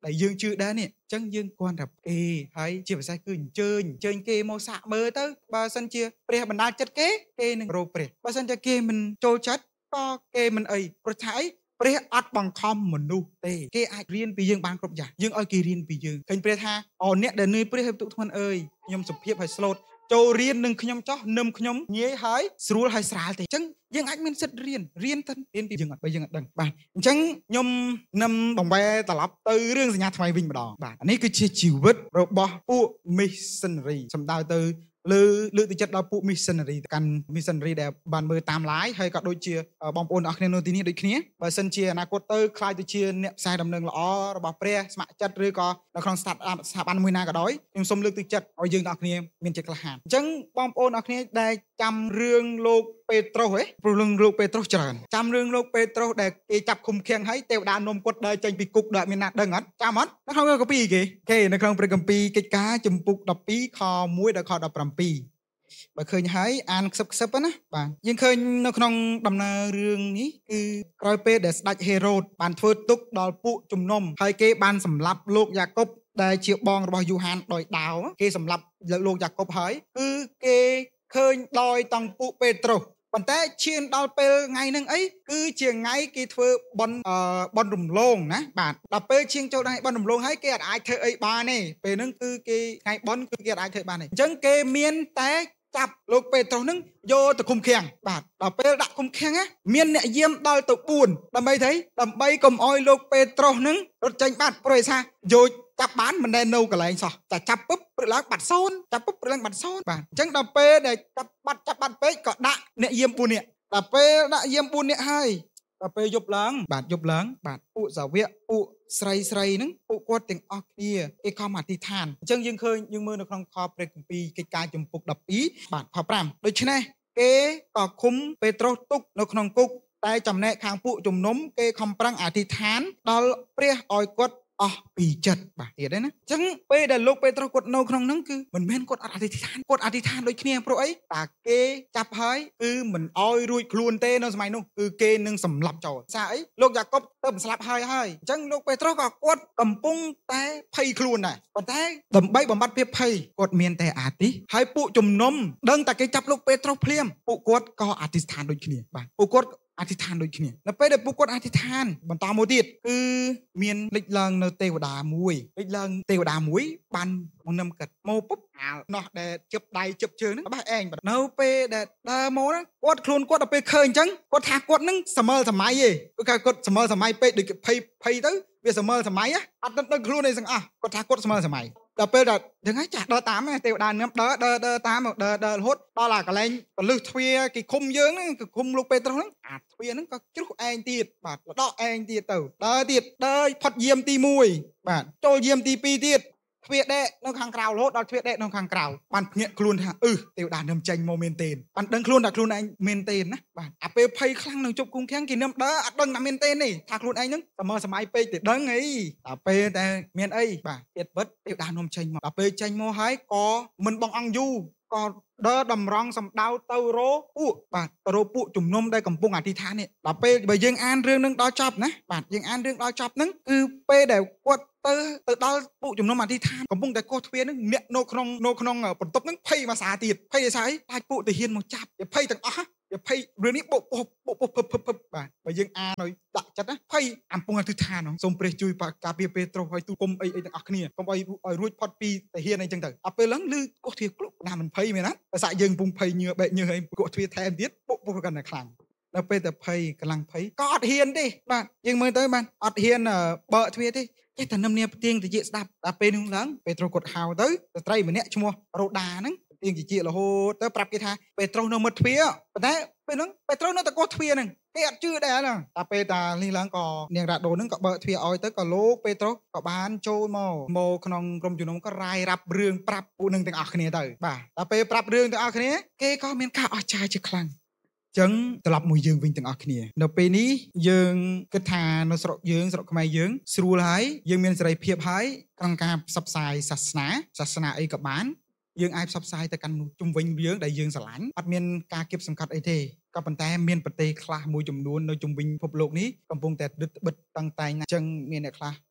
ដែលយើងជឿដែរនេះអញ្ចឹងយើងគ្រាន់តែគេហើយជាភាសាគឺអញ្ជើញអញ្ជើញគេមកសាក់មើលទៅបើសិនជាព្រះបណ្ដាលចិត្តគេគេនឹងរកព្រះបើសិនជាគេមិនចូលចិត្តក៏គេមិនអីព្រោះថាអីព្រះអត់បង្ខំមនុស្សទេគេអាចរៀនពីយើងបានគ្រប់យ៉ាងយើងឲ្យគេរៀនពីយើងឃើញព្រះថាអូអ្នកដែលនឿយព្រះហើយទុកធ្ងន់អើយខ្ញុំសុភាពហើយស្លូតចូលរៀននឹងខ្ញុំចោះនឹមខ្ញុំងាយហើយស្រួលហើយស្រាលទេអញ្ចឹងយើងអាចមានសិទ្ធិរៀនរៀនទៅរៀនពីយើងអត់បើយើងអត់ដឹងបាទអញ្ចឹងខ្ញុំនឹងបំបែត្រឡប់ទៅរឿងសញ្ញាថ្មីវិញម្ដងបាទនេះគឺជាជីវិតរបស់ពួក missionary សំដៅទៅលើលើកទឹកចិត្តដល់ពួក missionary កាន់ missionary ដែលបានមើលតាម live ហើយក៏ដូចជាបងប្អូនអរគ្នានៅទីនេះដូចគ្នាបើសិនជាអនាគតទៅខ្លាយទៅជាអ្នកផ្សាយដំណឹងល្អរបស់ព្រះស្ម័គ្រចិត្តឬក៏នៅក្នុងស្ថាប័នមួយណាក៏ដោយខ្ញុំសូមលើកទឹកចិត្តឲ្យយើងទាំងអស់គ្នាមានចិត្តក្លាហានអញ្ចឹងបងប្អូនអរគ្នាដែលចាំរឿងលោកពេត្រុសហ៎ព្រោះរឿងលោកពេត្រុសច្រើនចាំរឿងលោកពេត្រុសដែលគេចាប់ឃុំឃាំងហើយទេវតានាំគាត់ដើរចេញពីគុកដែលមានណាដឹងអត់ចាំអត់នៅក្នុងកាពីគេគេនៅក្នុងព្រះគម្ពីរកិច្ចការជំពូកដប់ពីរខមួយដល់ខដប់ប្រាំពីរបើឃើញហើយអានខ្សឹបខ្សឹបណាបាទយើងឃើញនៅក្នុងដំណើររឿងនេះគឺក្រោយពេលដែលស្ដេចហេរ៉ូតបានធ្វើទុកដល់ពួកជំនុំហើយគេបានសម្លាប់លោកយ៉ាកុបដែលជាបងរបស់យូហានដោយដាវគេសម្លាប់លោកយ៉ាកុបហើយគឺគេឃើញដោយតង់ពួកពេត្រុសប៉ុន្តែឈានដល់ពេលថ្ងៃហ្នឹងអីគឺជាថ្ងៃគេធ្វើបន់អឺបន់រំលងណាបាទដល់ពេលឈានចូលដល់បន់រំលងហើយគេអាចធ្វើអីបានទេពេលហ្នឹងគឺគេថ្ងៃបន់គឺគេអាចធ្វើបានទេអញ្ចឹងគេមានតែចាប់លោកពេត្រុសហ្នឹងយកទៅឃុំឃាំងបាទដល់ពេលដាក់ឃុំឃាំងណាមានអ្នកយាមដល់ទៅបួនដើម្បីថៃដើម្បីកុំអោយលោកពេត្រុសហ្នឹងរត់ចេញបាត់ព្រោះឯថាយកចាប់បានមិនដែលនៅកន្លែងសោះតែចាប់ពុបព្រឹកឡើងបាត់សូនចាប់ពុបព្រឹកឡើងបាត់សូនបាទអញ្ចឹងដល់ពេលដែលចាប់បាត់ចាប់បាត់ពេកក៏ដាក់អ្នកយាមបួននាក់ដល់ពេលដាក់យាមបួននាក់ហើយដល់ពេលយប់ឡើងបាទយប់ឡើងបាទពួកសាវកពួកស្រីស្រីហ្នឹងពួកគាត់ទាំងអស់គ្នាគេខំអធិដ្ឋានអញ្ចឹងយើងឃើញយើងមើលនៅក្នុងខព្រះគម្ពីរកិច្ចការជំពូកដប់ពីរបាទខប្រាំដូច្នេះគេក៏ឃុំពេត្រុសទុកនៅក្នុងគុកតែចំណែកខាងពួកជំនុំគេខំប្រឹងអធិដ្ឋានដល់ព្រះឲ្យគាត់អស់ពីចិត្តបាទទៀតហ្នឹងណាអញ្ចឹងពេលដែលលោកពេត្រុសគាត់នៅក្នុងហ្នឹងគឺមិនមែនគាត់អត់អធិដ្ឋានគាត់អធិដ្ឋានដូចគ្នាព្រោះអីតាគេចាប់ហើយគឺមិនអោយរួចខ្លួនទេនៅសម័យនោះគឺគេនឹងសម្លាប់ចោលសារអីលោកយ៉ាកុបទៅស្លាប់ហើយហើយអញ្ចឹងលោកពេត្រុសក៏គាត់កំពុងតែភ័យខ្លួនដែរប៉ុន្តែដើម្បីបំបត្តិភាពភ័យគាត់មានតែអាទិហើយពួកជំនុំដឹងតែគេចាប់លោកពេត្រុសភ្លាមពួកគាត់ក៏អធិដ្ឋានដូចគ្នាបាទពួកគាត់អធិដ្ឋានដូចគ្នានៅពេលដែលពួកគាត់អធិដ្ឋានបន្តមកទៀតគឺមានលេចឡើងនៅទេវតាមួយលេចឡើងទេវតាមួយបានមកនឹមកាត់មកពុបអាលនោះដែលជិបដៃជិបជើងហ្នឹងបះឯងនៅពេលដែលដើរមកហ្នឹងគាត់ខ្លួនគាត់ដល់ពេលឃើញអញ្ចឹងគាត់ថាគាត់ហ្នឹងសម័យសម័យឯងគឺគាត់សម័យសម័យពេកដូចភ័យភ័យទៅវាសម័យសម័យអត់ដឹងខ្លួនឯងទាំងអស់គាត់ថាគាត់សម័យសម័យដល់ពេលដល់យ៉ាងហ្នឹងចាស់ដើរតាមទេវតានឹមដើរដើរដើរតាមដើរដើររហូតដល់អាកន្លែងពលឹះទ្វារគេឃុំយើងហ្នឹងគឺឃុំលោកពេត្រុសហ្នឹងអាទ្វារហ្នឹងក៏ជ្រុះឯងទៀតបាទដកឯងទៀតទៅដើរទៀតដើរផុតយាមទីមួយបាទចូលយាមទីពីរទៀតទ្វារដេកនៅខាងក្រៅរហូតដល់ទ្វារដេកនៅខាងក្រៅបានភ្ញាក់ខ្លួនថាអឺទេវតានឹមចេញមកមែនទេបានដឹងខ្លួនថាខ្លួនឯងមែនទេណាបាទអាពេលភ័យខ្លាំងនឹងជប់គុំខាំងគេនឹមដើរអត់ដឹងថាមែនទេនេះថាខ្លួនឯងហ្នឹងសម័យសម័យពេកទៅដឹងអីដល់ពេលតែមានអីបាទទៀតវិតទេវតានឹមចេញមកដល់ពេលចេញមកហើយក៏មិនបងអង្គយូរក៏ដើរតម្រង់សំដៅទៅរោពួកបាទទៅរោពួកជំនុំដែលកំពុងអធិដ្ឋាននេះដល់ពេលបើយើងអានរឿងនឹងដល់ចប់ណាបាទយើងអានរឿងដល់ចប់ហ្នឹងគឺពេលដែលគាត់ទៅទៅដល់ពួកជំនុំអធិដ្ឋានកំពុងតែកោះទ្វារហ្នឹងអ្នកនៅក្នុងនៅក្នុងបន្ទប់ហ្នឹងភ័យមួយសាទៀតភ័យឯស្អីខ្លាចពួកទាហានមកចាប់វាភ័យទាំងអស់វាភ័យរឿងនេះបុកបុកបុកបុកភឹបភឹបភឹបបាទបើយើងអានឲ្យដាក់ចិត្តណាភ័យអំពុងអធិដ្ឋានហ្នឹងសូមព្រះជួយការពារពេត្រុសឲ្យទូគុំអីអីទាំងអស់គ្នាកុំឲ្យឲ្យរួចផុតពីទាហានអីចឹងទៅដល់ពេលហ្នឹងឮកោះទ្វារក្លុកណាមិនភ័យមែនណាតែសាក់យើងពុំភ័យញើបែកញើឲ្យកោះទ្វារថែមទៀតបុកបុកកាន់តែខ្លាំងដល់ពេលតែភ័យកម្លាំងភ័យក៏អត់ហ៊ានទេបាទយើងមើលទៅបាទអត់ហ៊ានបើកទ្វារទេចេះតែនឹមនាផ្ទៀងតិចស្ដាប់ដល់ពេលនោះឡើងពេត្រុសគាត់ហៅទៅស្ត្រីម្នាក់ឈ្មោះរ៉ូដាហ្នឹងផ្ទៀងតិចរហូតទៅប្រាប់គេថាពេត្រុសនៅមាត់ទ្វារប៉ុន្តែពេលហ្នឹងពេត្រុសនៅតែកោះទ្វារហ្នឹងគេអត់ជឿដែរហ្នឹងតែពេលតានេះឡើងក៏នាងរ៉ាដូហ្នឹងក៏បើកទ្វារឲ្យទៅក៏លោកពេត្រុសក៏បានចូលមកមកក្នុងក្រុមជំនុំក៏រាយរាប់រឿងប្រាប់ពួកនឹងទាំងអស់គ្នាទៅបាទដល់ពេលប្រាប់រឿងទាំងអស់គ្នាគេក៏មានការអស្ចារ្យជាខ្លាំងចឹងត្រឡប់មួយយើងវិញទាំងអស់គ្នានៅពេលនេះយើងគិតថានៅស្រុកយើងស្រុកខ្មែរយើងស្រួលហើយយើងមានសេរីភាពហើយក្នុងការផ្សព្វផ្សាយសាសនាសាសនាអីក៏បានយើងអាចផ្សព្វផ្សាយទៅកាន់ជុំវិញយើងដែលយើងស្រឡាញ់អត់មានការគៀបសង្កត់អីទេក៏ប៉ុន្តែមានប្រទេសខ្លះមួយចំនួននៅជុំវិញពិភពលោកនេះកំពុងតែដិតបិទតឹងតែងអញ្ចឹងមានអ្នកខ្លះ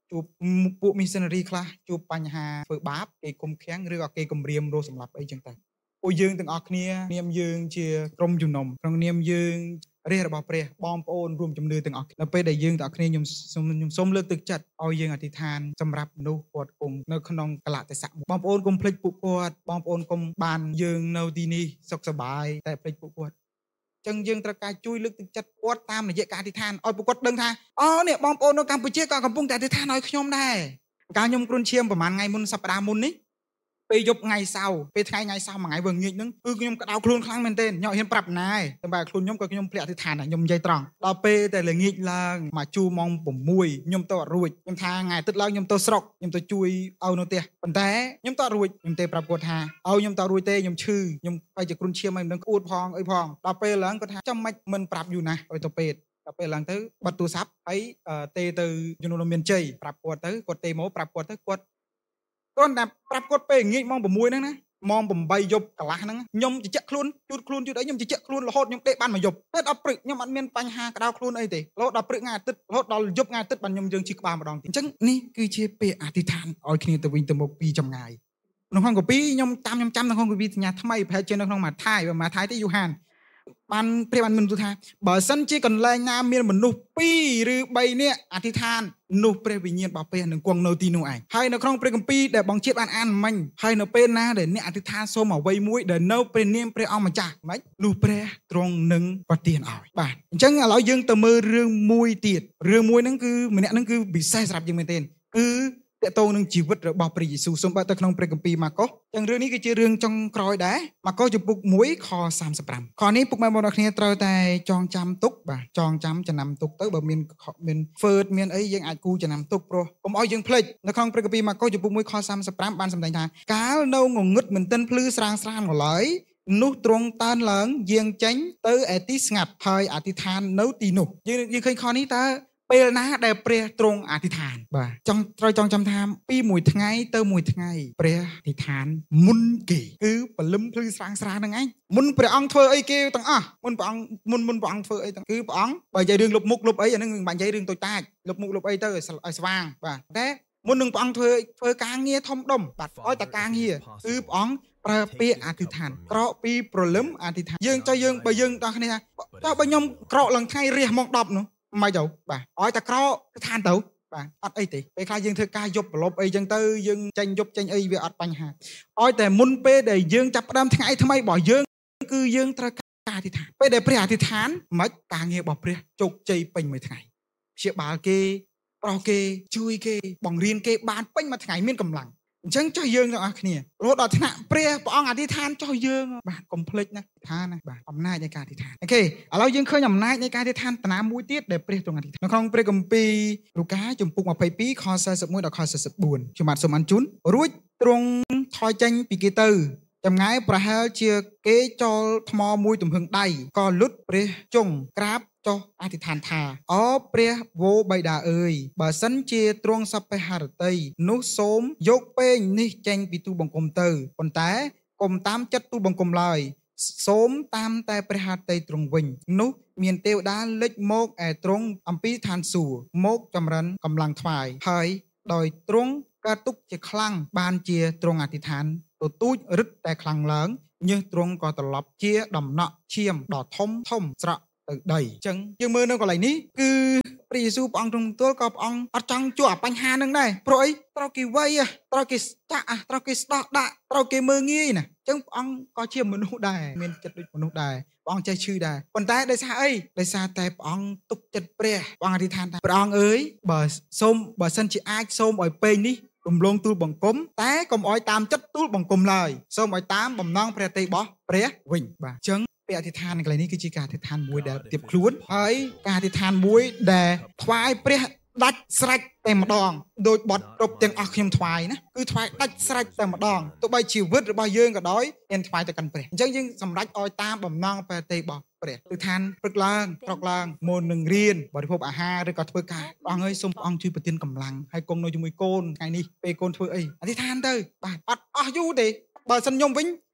ជួបពួកមីសិនរីខ្លះជួបបញ្ហាធ្វើបាបគេគុំខាំងឬក៏គេគំរាមរស់សម្លាប់អីចឹងទៅពួកយើងទាំងអស់គ្នានាមយើងជាក្រុមជំនុំក្នុងនាមយើងរាជរបស់ព្រះបងប្អូនរួមជំនឿទាំងអស់នៅពេលដែលយើងទាំងអស់គ្នាខ្ញុំសូមខ្ញុំសូមលើកទឹកចិត្តឲ្យយើងអធិដ្ឋានសម្រាប់មនុស្សគាត់គង់នៅក្នុងកលៈទេសៈបងប្អូនកុំភ្លេចពួកគាត់បងប្អូនកុំបានយើងនៅទីនេះសុខសប្បាយតែភ្លេចពួកគាត់ចឹងយើងត្រូវការជួយលើកទឹកចិត្តគាត់តាមរយៈការអធិដ្ឋានឲ្យពួកគាត់ដឹងថាអូនេះបងប្អូននៅកម្ពុជាក៏កំពុងតែអធិដ្ឋានឲ្យខ្ញុំដែរកាលខ្ញុំគ្រុនឈាមប្រហែលថ្ងៃមុនសប្តាហ៍មុននេះពេលយប់ថ្ងៃសៅរ៍ពេលថ្ងៃថ្ងៃសៅរ៍មួយថ្ងៃវងងាកហ្នឹងគឺខ្ញុំក្តៅខ្លួនខ្លាំងមែនទែនខ្ញុំហ៊ានប្រាប់ណាយតែបើខ្លួនខ្ញុំក៏ខ្ញុំភ្លាក់អធិដ្ឋានដែរខ្ញុំនិយាយត្រង់ដល់ពេលតែល្ងាចឡើងមកជួម៉ោង6ខ្ញុំទៅអត់រួចខ្ញុំថាថ្ងៃអាទិត្យឡើងខ្ញុំទៅស្រុកខ្ញុំទៅជួយឲ្យនៅផ្ទះប៉ុន្តែខ្ញុំទៅអត់រួចខ្ញុំទេប្រាប់គាត់ថាឲ្យខ្ញុំទៅរួចទេខ្ញុំឈឺខ្ញុំបែរជាគ្រុនឈាមហើយមិនដឹងក្អួតផងអីផងដល់ពេលឡើងគាត់ថាចាំមិនមិនប្រាប់យូរណាស់ឲ្យទៅពេទ្យដល់ពេលឡើងទៅបាត់ទូរស័ព្ទហើយទេទៅជំនុំមានជ័យប្រាប់គាត់ទៅគាត់ទេមកប្រាប់គាត់ទៅគាត់គាត់តែប្រាប់គាត់ពេលងាកម៉ោង6ហ្នឹងណាម៉ោង8យប់កន្លះហ្នឹងខ្ញុំជិះខ្លួនជូតខ្លួនជូតអីខ្ញុំជិះខ្លួនរហូតខ្ញុំដេកបានមួយយប់តែដល់ព្រឹកខ្ញុំអត់មានបញ្ហាក្តៅខ្លួនអីទេរហូតដល់ព្រឹកថ្ងៃអាទិត្យរហូតដល់យប់ថ្ងៃអាទិត្យបានខ្ញុំយើងជិះក្បាលម្ដងទៀតអញ្ចឹងនេះគឺជាពាក្យអធិដ្ឋានឲ្យគ្នាទៅវិញទៅមកពីចម្ងាយក្នុងក្នុងកពីខ្ញុំតាមខ្ញុំចាំនៅក្នុងកពីសញ្ញាថ្មីប្រហែលជានៅក្នុងម៉ាថាយម៉ាថាយទេយូហានបានព្រះបានមានទូថាបើសិនជាកន្លែងណាមានមនុស្សពីរឬ3នាក់អធិដ្ឋាននោះព្រះវិញ្ញាណរបស់ព្រះនឹងគង់នៅទីនោះឯងហើយនៅក្នុងព្រះគម្ពីរដែលបងជាតិបានអានមិញហើយនៅពេលណាដែលអ្នកអធិដ្ឋានសូមអ្វីមួយដែលនៅព្រះនាមព្រះអង្គម្ចាស់ម៉េចនោះព្រះទ្រង់នឹងប្រទានឲ្យបាទអញ្ចឹងឥឡូវយើងទៅមើលរឿងមួយទៀតរឿងមួយហ្នឹងគឺម្នាក់ហ្នឹងគឺពិសេសសម្រាប់យើងមែនទែនគឺតកតងនឹងជីវិតរបស់ព្រះយេស៊ូវសូមបើកទៅក្នុងព្រះគម្ពីរម៉ាកុសទាំងរឿងនេះគឺជារឿងចុងក្រោយដែរម៉ាកុសជំពូក1ខសាមសិបប្រាំខនេះពុកម៉ែបងប្អូនគ្នាត្រូវតែចងចាំទុកបាទចងចាំចំណាំទុកទៅបើមានមានហ្វឺតមានអីយើងអាចគូចំណាំទុកព្រោះកុំឲ្យយើងភ្លេចនៅក្នុងព្រះគម្ពីរម៉ាកុសជំពូក1ខសាមសិបប្រាំបានសម្ដែងថាកាលនៅងងឹតមិនទាន់ភ្លឺស្រាងស្រានមកឡើយនោះទ្រង់តើនឡើងយាងចេញទៅឯទីស្ងាត់ហើយអធិដ្ឋាននៅទីនោះយើងយើងឃើញខនេះតើពេលណាដែលព្រះទ្រង់អធិដ្ឋានបាទចង់ត្រូវចង់ចាំថាពីមួយថ្ងៃទៅមួយថ្ងៃព្រះអធិដ្ឋានមុនគេគឺព្រលឹមភ្លឺស្រាងស្រាហ្នឹងឯងមុនព្រះអង្គធ្វើអីគេទាំងអស់មុនព្រះអង្គមុនមុនព្រះអង្គធ្វើអីទាំងគឺព្រះអង្គបើនិយាយរឿងលុបមុខលុបអីអាហ្នឹងមិនបាច់និយាយរឿងតូចតាចលុបមុខលុបអីទៅឲ្យស្វាងបាទតែមុននឹងព្រះអង្គធ្វើធ្វើការងារធំដុំបាទឲ្យតែការងារគឺព្រះអង្គប្រើពាក្យអធិដ្ឋានក្រកពីព្រលឹមអធិដ្ឋានយើងចុះយើងបើយើងដល់គ្នាថាចុះបើខ្ញុំក្រកឡើងថ្ងៃរះម៉ោងដប់នោះមិនទៅបាទឲ្យតែក្រកឋានទៅបាទអត់អីទេពេលខ្លះយើងធ្វើការយប់ប្រឡប់អីចឹងទៅយើងចេញយប់ចេញអីវាអត់បញ្ហាឲ្យតែមុនពេលដែលយើងចាប់ផ្ដើមថ្ងៃថ្មីរបស់យើងគឺយើងត្រូវការអធិដ្ឋានពេលដែលព្រះអធិដ្ឋានមិនការងាររបស់ព្រះជោគជ័យពេញមួយថ្ងៃព្យាបាលគេប្រោះគេជួយគេបង្រៀនគេបានពេញមួយថ្ងៃមានកម្លាំងអញ្ចឹងចុះយើងទាំងអស់គ្នារហូតដល់ថ្នាក់ព្រះព្រះអង្គអធិដ្ឋានចុះយើងបាទកុំភ្លេចណាថាណាបាទអំណាចនៃការអធិដ្ឋានអូខេឥឡូវយើងឃើញអំណាចនៃការអធិដ្ឋានតាមួយទៀតដែលព្រះទ្រង់អធិដ្ឋាននៅក្នុងព្រះគម្ពីរលូកាជំពូកម្ភៃពីរខសាសិបមួយដល់ខសាសិបបួនខ្ញុំបាទសូមអានជូនរួចទ្រង់ថយចេញពីគេទៅចម្ងាយប្រហែលជាគេចោលថ្មមួយទំហឹងដៃក៏លុតព្រះជង់ក្រាបចុះអធិដ្ឋានថាអូព្រះវរបិតាអើយបើសិនជាទ្រង់សព្វហឫទ័យនោះសូមយកពេញនេះចេញពីទូបង្គំទៅប៉ុន្តែកុំតាមចិត្តទូបង្គំឡើយសូមតាមតែព្រះហឫទ័យទ្រង់វិញនោះមានទេវតាលេចមកឯទ្រង់អំពីឋានសួគ៌មកចម្រើនកម្លាំងថ្វាយហើយដោយទ្រង់កើតទុកជាខ្លាំងបានជាទ្រង់អធិដ្ឋានទទូចរឹតតែខ្លាំងឡើងញើសទ្រង់ក៏ត្រឡប់ជាដំណក់ឈាមដ៏ធំធំស្រក់ទៅដីអញ្ចឹងយើងមើលនៅកន្លែងនេះគឺព្រះយេស៊ូវព្រះអង្គទ្រង់ទូលក៏ព្រះអង្គអត់ចង់ជួបអាបញ្ហានឹងដែរព្រោះអីត្រូវគេវាយត្រូវគេស្តាក់ត្រូវគេស្ដោះដាក់ត្រូវគេមើងងាយណាអញ្ចឹងព្រះអង្គក៏ជាមនុស្សដែរមានចិត្តដូចមនុស្សដែរព្រះអង្គចេះឈឺដែរប៉ុន្តែដោយសារអីដោយសារតែព្រះអង្គទុកចិត្តព្រះព្រះអង្គអធិដ្ឋានថាព្រះអង្គអើយបើសូមបើសិនជាអាចសូមឲ្យពេញនេះរំលងទូលបង្គំតែកុំឲ្យតាមចិត្តទូលបង្គំឡើយសូមឲ្យតាមបំណងព្រះទ័យរបស់ព្រះវិញបាទអញ្ចឹងពាក្យអធិដ្ឋាននៅកន្លែងនេះគឺជាការអធិដ្ឋានមួយដែលទៀបខ្លួនហើយការអធិដ្ឋានមួយដែលថ្វាយព្រះដាច់ស្រេចតែម្ដងដោយបទគ្រប់ទាំងអស់ខ្ញុំថ្វាយណាគឺថ្វាយដាច់ស្រេចតែម្ដងទោះបីជីវិតរបស់យើងក៏ដោយមានថ្វាយទៅកាន់ព្រះអញ្ចឹងយើងសម្រេចឲ្យតាមបំណងព្រះទ័យរបស់ព្រះគឺឋានព្រឹកឡើងក្រោកឡើងមុននឹងរៀនបរិភោគអាហារឬក៏ធ្វើការព្រះអង្គអើយសូមព្រះអង្គជួយប្រទានកម្លាំងឲ្យគង់នៅជាមួយកូនថ្ងៃនេះពេលកូនធ្វើអីអធិដ្ឋានទៅបាទអត់អស់យូរទេបើសិនខ្ញុំវិញ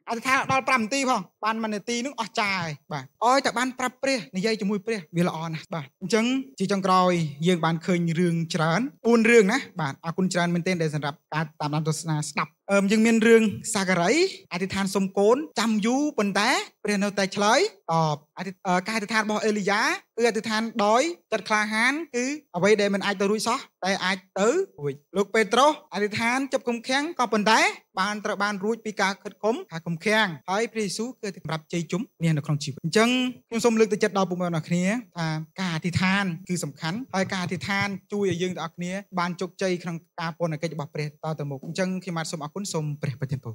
អធិដ្ឋានដល់5នាទីផងបានមួយនាទីនោះអស់ចាយបាទអោយតែបានប្រាប់ព្រះនិយាយជាមួយព្រះវាល្អណាស់បាទអញ្ចឹងជាចុងក្រោយយើងបានឃើញរឿងច្រើនបួនរឿងណាបាទអរគុណច្រើនមែនទែនដែលសម្រាប់ការតាមដានទស្សនាស្ដាប់អឺយើងមានរឿងសាការីអធិដ្ឋានសុំកូនចាំយូរប៉ុន្តែព្រះនៅតែឆ្លើយតបអធិការអធិដ្ឋានរបស់អេលីយ៉ាគឺអធិដ្ឋានដោយចិត្តក្លាហានគឺអ្វីដែលមិនអាចទៅរួចសោះតែអាចទៅរួចលោកពេត្រុសអធិដ្ឋានជប់គុំខាំងក៏ប៉ុន្តែបានត្រូវបានរួចពីការខិតខំការគុំខាំងហើយព្រះយេស៊ូវគឺសម្រាប់ជ័យជុំនេះនៅក្នុងជីវិតអញ្ចឹងខ្ញុំសូមលើកទឹកចិត្តដល់ពុកម៉ែបងប្អូនគ្នាថាការអធិដ្ឋានគឺសំខាន់ហើយការអធិដ្ឋានជួយឲ្យយើងទាំងអស់គ្នាបានជោគជ័យក្នុងការពន្ធកិច្ចរបស់ព្រះតទៅមុខអញ្ចឹងខ្ញុំបាទសូមអរគុណសូមព្រះប្រទានពរ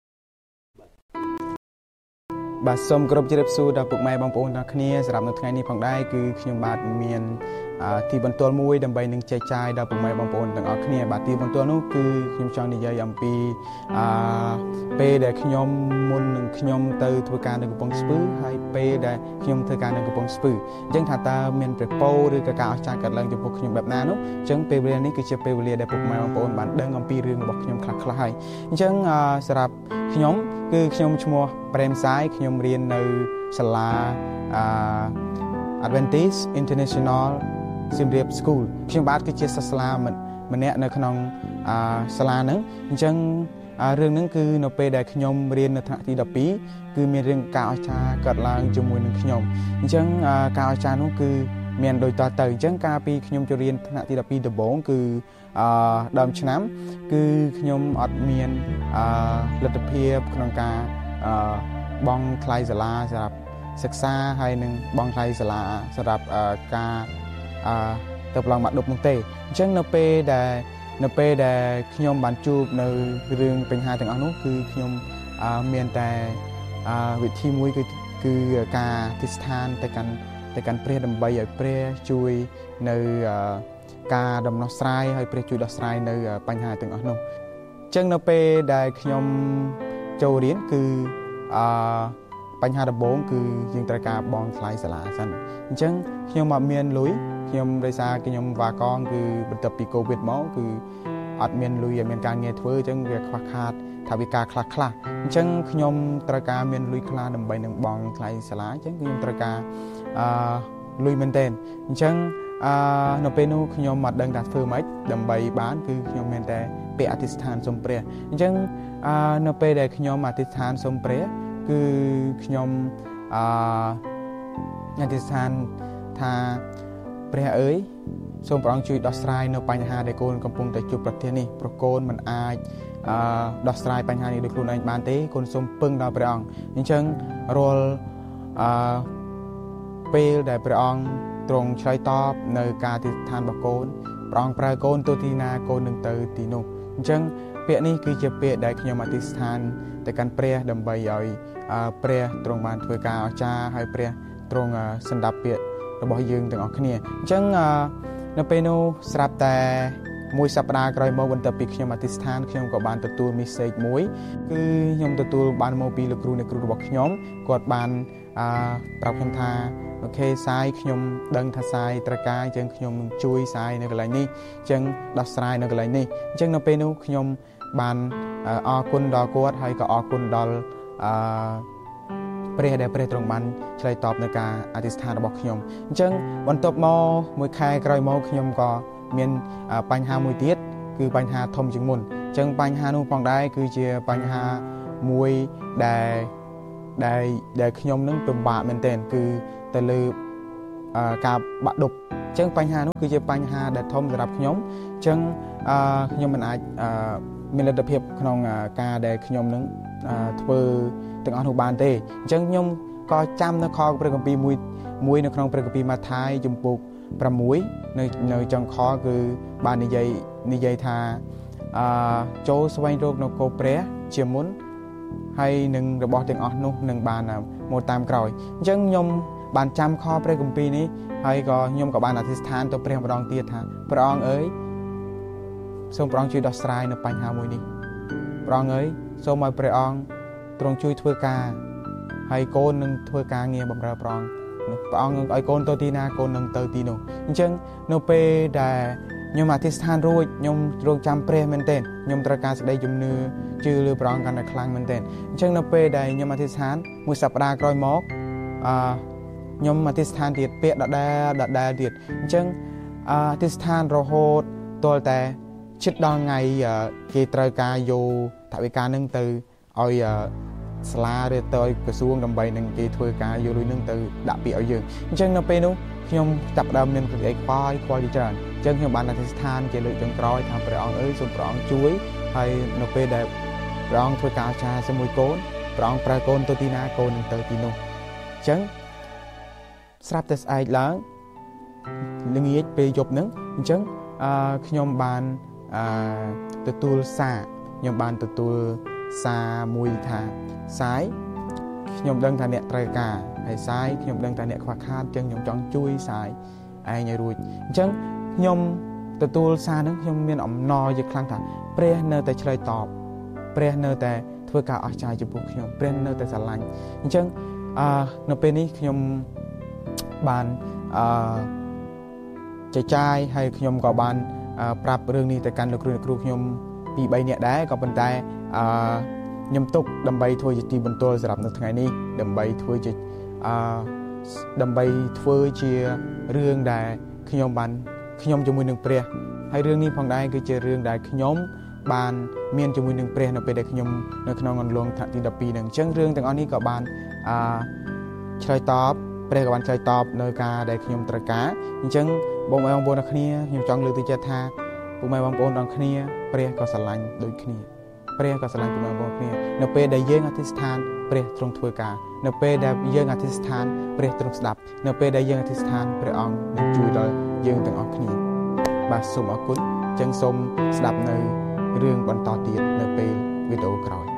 បាទសូមគោរពជម្រាបសួរដល់ពុកម៉ែបងប្អូនទាំងគ្នាសម្រាប់នៅថ្ងៃនេះផងដែរគឺខ្ញុំបាទមានទីបន្ទាល់មួយដើម្បីនឹងចែកចាយដល់ពុកម៉ែបងប្អូនទាំងអស់គ្នាបាទទីបន្ទាល់នោះគឺខ្ញុំចង់និយាយអំពីអឺពេលដែលខ្ញុំមុននឹងខ្ញុំទៅធ្វើការនៅកំពង់ស្ពឺហើយពេលដែលខ្ញុំធ្វើការនៅកំពង់ស្ពឺអញ្ចឹងថាតើមានព្រះពរឬក៏ការអស្ចារ្យកើតឡើងចំពោះខ្ញុំបែបណានោះអញ្ចឹងពេលវេលានេះគឺជាពេលវេលាដែលពុកម៉ែបងប្អូនបានដឹងអំពីរឿងរបស់ខ្ញុំខ្លះៗហើយអញ្ចឹងសម្រាប់ខ្ញុំគឺខ្ញុំឈ្មោះប្រេមសាយខ្ញុំរៀននៅសាលាអឺ Adventist International សៀមរាប School ខ្ញុំបាទគឺជាសិស្សសាលាម្នាក់នៅក្នុងសាលាហ្នឹងអញ្ចឹងរឿងហ្នឹងគឺនៅពេលដែលខ្ញុំរៀននៅថ្នាក់ទីដប់ពីរគឺមានរឿងការអស្ចារ្យកើតឡើងជាមួយនឹងខ្ញុំអញ្ចឹងការអស្ចារ្យនោះគឺមានដូចតទៅអញ្ចឹងកាលពីខ្ញុំចូលរៀនថ្នាក់ទីដប់ពីរដំបូងគឺអឺដើមឆ្នាំគឺខ្ញុំអត់មានអឺលទ្ធភាពក្នុងការអឺបង់ថ្លៃសាលាសម្រាប់សិក្សាហើយនឹងបង់ថ្លៃសាលាសម្រាប់ការអឺទៅប្រឡងបាក់ឌុបនោះទេអញ្ចឹងនៅពេលដែលនៅពេលដែលខ្ញុំបានជួបនៅរឿងបញ្ហាទាំងអស់នោះគឺខ្ញុំអឺមានតែអឺវិធីមួយគឺគឺការទិដ្ឋានទៅកាន់ទៅកាន់ព្រះដើម្បីឲ្យព្រះជួយនៅការដំណោះស្រាយហើយព្រះជួយដោះស្រាយនៅបញ្ហាទាំងអស់នោះអញ្ចឹងនៅពេលដែលខ្ញុំចូលរៀនគឺអឺបញ្ហាដំបូងគឺយើងត្រូវការបង់ថ្លៃសាលាសិនអញ្ចឹងខ្ញុំអត់មានលុយខ្ញុំដោយសារខ្ញុំវ៉ាកងគឺបន្ទាប់ពីកូវីដមកគឺអត់មានលុយឲ្យមានការងារធ្វើអញ្ចឹងវាខ្វះខាតថាវិការខ្លះខ្លះអញ្ចឹងខ្ញុំត្រូវការមានលុយខ្លះដើម្បីនឹងបង់ថ្លៃសាលាអញ្ចឹងខ្ញុំត្រូវការអឺលុយមែនទែនអញ្ចឹងអឺនៅពេលនោះខ្ញុំអត់ដឹងថាធ្វើម៉េចដើម្បីបានគឺខ្ញុំមានតែពាក្យអធិដ្ឋានសូមព្រះអញ្ចឹងអឺនៅពេលដែលខ្ញុំអធិដ្ឋានសូមព្រះគឺខ្ញុំអឺអធិដ្ឋានថាព្រះអើយសូមព្រះអង្គជួយដោះស្រាយនៅបញ្ហាដែលកូនកំពុងតែជួបប្រទះនេះព្រោះកូនមិនអាចអឺដោះស្រាយបញ្ហានេះដោយខ្លួនឯងបានទេកូនសូមពឹងដល់ព្រះអង្គអញ្ចឹងរាល់អឺពេលដែលព្រះអង្គទ្រង់ឆ្លើយតបនៅការអធិដ្ឋានរបស់កូនព្រះអង្គប្រើកូនទៅទីណាកូននឹងទៅទីនោះអញ្ចឹងពាក្យនេះគឺជាពាក្យដែលខ្ញុំអធិដ្ឋានទៅកាន់ព្រះដើម្បីឲ្យព្រះទ្រង់បានធ្វើការអស្ចារ្យហើយព្រះទ្រង់សន្តាប់ពាក្យរបស់យើងទាំងអស់គ្នាអញ្ចឹងនៅពេលនោះស្រាប់តែមួយសប្តាហ៍ក្រោយមកបន្ទាប់ពីខ្ញុំអធិដ្ឋានខ្ញុំក៏បានទទួល message មួយគឺខ្ញុំទទួលបានមកពីលោកគ្រូអ្នកគ្រូរបស់ខ្ញុំគាត់បានប្រាប់ខ្ញុំថាអូខេសាយខ្ញុំដឹងថាសាយត្រូវការអញ្ចឹងខ្ញុំនឹងជួយសាយនៅកន្លែងនេះអញ្ចឹងដោះស្រាយនៅកន្លែងនេះអញ្ចឹងនៅពេលនោះខ្ញុំបានអរគុណដល់គាត់ហើយក៏អរគុណដល់អឺព្រះដែលព្រះទ្រង់បានឆ្លើយតបនៅការអធិដ្ឋានរបស់ខ្ញុំអញ្ចឹងបន្ទាប់មកមួយខែក្រោយមកខ្ញុំក៏មានបញ្ហាមួយទៀតគឺបញ្ហាធំជាងមុនអញ្ចឹងបញ្ហានោះផងដែរគឺជាបញ្ហាមួយដែលដែលដែលខ្ញុំនឹងពិបាកមែនទែនគឺទៅលើការបាក់ឌុបអញ្ចឹងបញ្ហានោះគឺជាបញ្ហាដែលធំសម្រាប់ខ្ញុំអញ្ចឹងខ្ញុំមិនអាចមានលទ្ធភាពក្នុងការដែលខ្ញុំនឹងធ្វើទាំងអស់នោះបានទេអញ្ចឹងខ្ញុំក៏ចាំនៅខព្រះគម្ពីរមួយមួយនៅក្នុងព្រះគម្ពីរម៉ាថាយជំពូកប្រាំមួយនៅនៅចុងខគឺបាននិយាយនិយាយថាអឺចូលស្វែងរកនគរព្រះជាមុនហើយនឹងរបស់ទាំងអស់នោះនឹងបានមកតាមក្រោយអញ្ចឹងខ្ញុំបានចាំខព្រះគម្ពីរនេះហើយក៏ខ្ញុំក៏បានអធិដ្ឋានទៅព្រះម្ដងទៀតថាព្រះអង្គអើយសូមព្រះអង្គជួយដោះស្រាយនៅបញ្ហាមួយនេះព្រះអង្គអើយសូមឲ្យព្រះអង្គទ្រង់ជួយធ្វើការហើយកូននឹងធ្វើការងារបម្រើព្រះអង្គព្រះអង្គឲ្យកូនទៅទីណាកូននឹងទៅទីនោះអញ្ចឹងនៅពេលដែលអខ្ញុំអធិស្ឋានរួចខ្ញុំរងចាំព្រះមែនទែនខ្ញុំត្រូវការសេចក្តីជំនឿជឿលើព្រះអង្គកាន់តែខ្លាំងមែនទែនអញ្ចឹងនៅពេលដែលខ្ញុំអធិស្ឋានមួយសប្តាហ៍ក្រោយមកអឺខ្ញុំអធិស្ឋានទៀតពាក្យដដែលដដែលទៀតអញ្ចឹងអធិស្ឋានរហូតទាល់តែជិតដល់ថ្ងៃគេត្រូវការយកថវិកានឹងទៅឲ្យសាលាឬទៅឲ្យក្រសួងដើម្បីនឹងគេធ្វើការយកលុយនឹងទៅដាក់ពាក្យឲ្យយើងអញ្ចឹងនៅពេលនោះខ្ញុំចាប់ផ្ដើមមានក្តីខ្វាយខ្វល់ជាច្រើនអញ្ចឹងខ្ញុំបានអធិស្ឋានជាលើកចុងក្រោយថាព្រះអង្គអើយសូមព្រះអង្គជួយហើយនៅពេលដែលព្រះអង្គធ្វើការអស្ចារ្យជាមួយកូនព្រះអង្គប្រើកូនទៅទីណាកូននឹងទៅទីនោះអញ្ចឹងស្រាប់តែស្អែកឡើងល្ងាចពេលយប់ហ្នឹងអញ្ចឹងអឺខ្ញុំបានអឺទទួលសារខ្ញុំបានទទួលសារមួយថាសាយខ្ញុំដឹងថាអ្នកត្រូវការហើយសាយខ្ញុំដឹងថាអ្នកខ្វះខាតអញ្ចឹងខ្ញុំចង់ជួយសាយឯងឲ្យរួចអញ្ចឹងខ្ញុំទទួលសារហ្នឹងខ្ញុំមានអំណរជាខ្លាំងថាព្រះនៅតែឆ្លើយតបព្រះនៅតែធ្វើការអស្ចារ្យចំពោះខ្ញុំព្រះនៅតែស្រឡាញ់អញ្ចឹងអឺនៅពេលនេះខ្ញុំបានអឺចែកចាយហើយខ្ញុំក៏បានប្រាប់រឿងនេះទៅកាន់លោកគ្រូអ្នកគ្រូខ្ញុំពីរបីនាក់ដែរក៏ប៉ុន្តែអឺខ្ញុំទុកដើម្បីធ្វើជាទីបន្ទាល់សម្រាប់នៅថ្ងៃនេះដើម្បីធ្វើជាអឺដើម្បីធ្វើជារឿងដែលខ្ញុំបានខ្ញុំជាមួយនឹងព្រះហើយរឿងនេះផងដែរគឺជារឿងដែលខ្ញុំបានមានជាមួយនឹងព្រះនៅពេលដែលខ្ញុំនៅក្នុងអន្លង់ថ្នាក់ទីដប់ពីរហ្នឹងអញ្ចឹងរឿងទាំងអស់នេះក៏បានអឺឆ្លើយតបព្រះក៏បានឆ្លើយតបនៅការដែលខ្ញុំត្រូវការអញ្ចឹងបងប្អូនបងប្អូនទាំងគ្នាខ្ញុំចង់លើកទឹកចិត្តថាពុកម៉ែបងប្អូនទាំងគ្នាព្រះក៏ស្រឡាញ់ដូចគ្នាព្រះក៏ស្រឡាញ់ពុកម៉ែបងប្អូនគ្នានៅពេលដែលយើងអធិស្ឋានព្រះទ្រង់ធ្វើការនៅពេលដែលយើងអធិស្ឋានព្រះទ្រង់ស្ដាប់នៅពេលដែលយើងអធិស្ឋានព្រះអង្គនឹងជួយដល់យើងទាំងអស់គ្នាបាទសូមអរគុណអញ្ចឹងសូមស្ដាប់នៅរឿងបន្តទៀតនៅពេលវីដេអូក្រោយ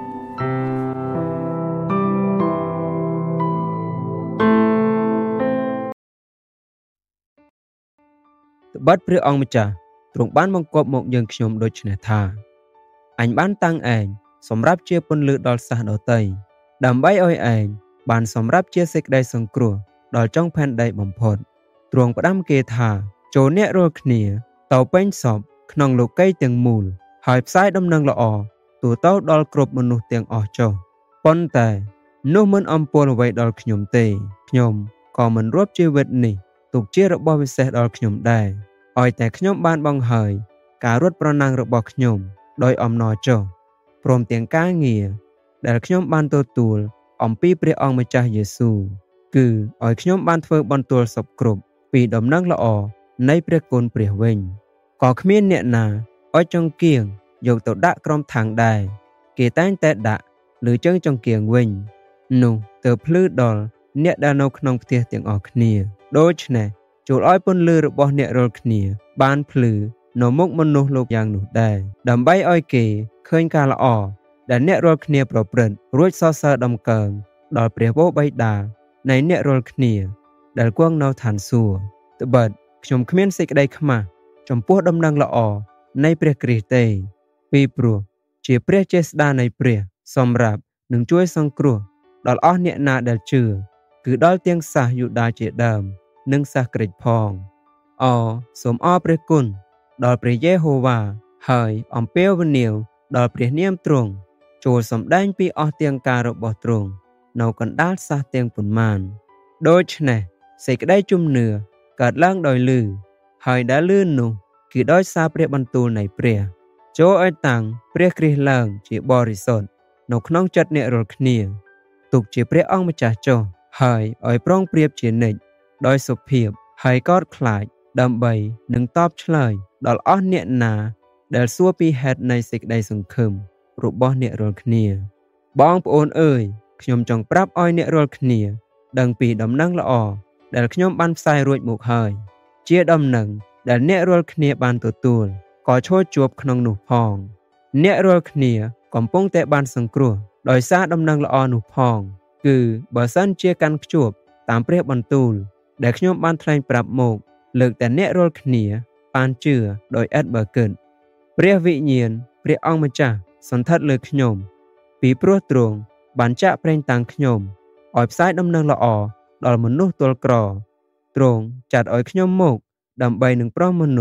ត្បិតព្រះអង្គម្ចាស់ទ្រង់បានបង្គាប់មកយើងខ្ញុំដូច្នេះថាអញបានតាំងឯងសម្រាប់ជាពន្លឺដល់សាសដទៃដើម្បីឲ្យឯងបានសម្រាប់ជាសេចក្តីសង្គ្រោះដល់ចុងផែនដីបំផុតទ្រង់ផ្ដាំគេថាចូលអ្នករាល់គ្នាទៅពេញសពក្នុងលោកីទាំងមូលហើយផ្សាយដំណឹងល្អទូទៅដល់គ្រប់មនុស្សទាំងអស់ចុះប៉ុន្តែនោះមិនអំពាវអ្វីដល់ខ្ញុំទេខ្ញុំក៏មិនរាប់ជីវិតនេះទុកជារបស់វិសេសដល់ខ្ញុំដែរឲ្យតែខ្ញុំបានបង្ហើយការរត់ប្រណាំងរបស់ខ្ញុំដោយអំណរចុះព្រមទាំងការងារដែលខ្ញុំបានទទួលអំពីព្រះអង្គម្ចាស់យេស៊ូវគឺឲ្យខ្ញុំបានធ្វើបន្ទាល់សពគ្រប់ពីដំណឹងល្អនៃព្រះគុណព្រះវិញក៏គ្មានអ្នកណាឲ្យចង្គៀងយកទៅដាក់ក្រុមថាំងដែរគេតែងតែដាក់លើជើងចង្គៀងវិញនោះទើបភ្លឺដល់អ្នកដែលនៅក្នុងផ្ទះទាំងអស់គ្នាដូច្នេះចូលឲ្យពន្លឺរបស់អ្នករាល់គ្នាបានភ្លឺនៅមុខមនុស្សលោកយ៉ាងនោះដែរដើម្បីឲ្យគេឃើញការល្អដែលអ្នករាល់គ្នាប្រព្រឹត្តរួចសរសើរដំកើងដល់ព្រះវរបិតានៃអ្នករាល់គ្នាដែលគង់នៅឋានសួគ៌ត្បិតខ្ញុំគ្មានសេចក្តីខ្មាស់ចំពោះដំណឹងល្អនៃព្រះគ្រីស្ទទេពីព្រោះជាព្រះចេស្តានៃព្រះសម្រាប់នឹងជួយសង្គ្រោះដល់អស់អ្នកណាដែលជឿគឺដល់ទាំងសាសយូដាជាដើមនិងសាសក្រិចផងអសូមអរព្រះគុណដល់ព្រះយេហូវ៉ាហើយអំពាវនាវដល់ព្រះនាមទ្រង់ចូលសម្ដែងពីអស់ទាំងការរបស់ទ្រង់នៅកណ្ដាលសាសទាំងប៉ុន្មានដូច្នេះសេចក្តីជំនឿកើតឡើងដោយលឺហើយដែលលឺនោះគឺដោយសារព្រះបន្ទូលនៃព្រះចូលឲ្យតាំងព្រះគ្រីស្ទឡើងជាបរិសុទ្ធនៅក្នុងចិត្តអ្នករាល់គ្នាទុកជាព្រះអង្គម្ចាស់ចុះហើយឲ្យប្រងព្រៀបជានិច្ចដោយសុភាពហើយកោតខ្លាចដើម្បីនឹងតបឆ្លើយដល់អស់អ្នកណាដែលសួរពីហេតុនៃសេចក្តីសង្ឃឹមរបស់អ្នករាល់គ្នាបងប្អូនអើយខ្ញុំចង់ប្រាប់ឲ្យអ្នករាល់គ្នាដឹងពីដំណឹងល្អដែលខ្ញុំបានផ្សាយរួចមកហើយជាដំណឹងដែលអ្នករាល់គ្នាបានទទួលក៏ឈរជួបក្នុងនោះផងអ្នករាល់គ្នាកំពុងតែបានសង្គ្រោះដោយសារដំណឹងល្អនោះផងគឺបើសិនជាកាន់ខ្ជាប់តាមព្រះបន្ទូលដែលខ្ញុំបានថ្លែងប្រាប់មកលើកតែអ្នករាល់គ្នាបានជឿដោយឥតបើគិតព្រះវិញ្ញាណព្រះអង្គម្ចាស់សន្ធិដ្ឋលើខ្ញុំពីព្រោះទ្រង់បានចាក់ប្រេងតាំងខ្ញុំឲ្យផ្សាយដំណឹងល្អដល់មនុស្សទល់ក្រទ្រង់ចាត់ឲ្យខ្ញុំមកដើម្បីនឹងប្រោសមនុស្ស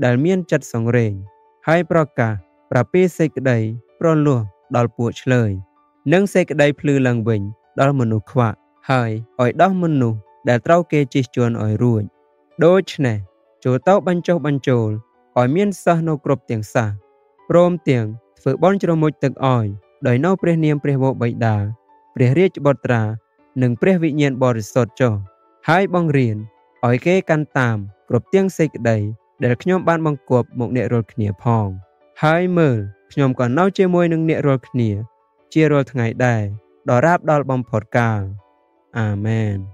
ដែលមានចិត្តសង្រេងហើយប្រកាសប្រពីសេចក្តីប្រលោះដល់ពួកឆ្លើយនិងសេចក្តីភ្លឺឡើងវិញដល់មនុស្សខ្វាក់ហើយឲ្យដោះមនុស្សដែលត្រូវគេជិះជាន់ឲ្យរួចដូច្នេះចូលទៅបញ្ចុះបញ្ចូលឲ្យមានសិស្សនៅគ្រប់ទាំងសាសព្រមទាំងធ្វើបន់ជ្រមុជទឹកឲ្យដោយនៅព្រះនាមព្រះវរបិតាព្រះរាជបុត្រានិងព្រះវិញ្ញាណបរិសុទ្ធចុះហើយបង្រៀនឲ្យគេកាន់តាមគ្រប់ទាំងសេចក្តីដែលខ្ញុំបានបង្គាប់មកអ្នករាល់គ្នាផងហើយមើលខ្ញុំក៏នៅជាមួយនឹងអ្នករាល់គ្នាជារាល់ថ្ងៃដែរដល់រាបដល់បំផុតកាលអាមែន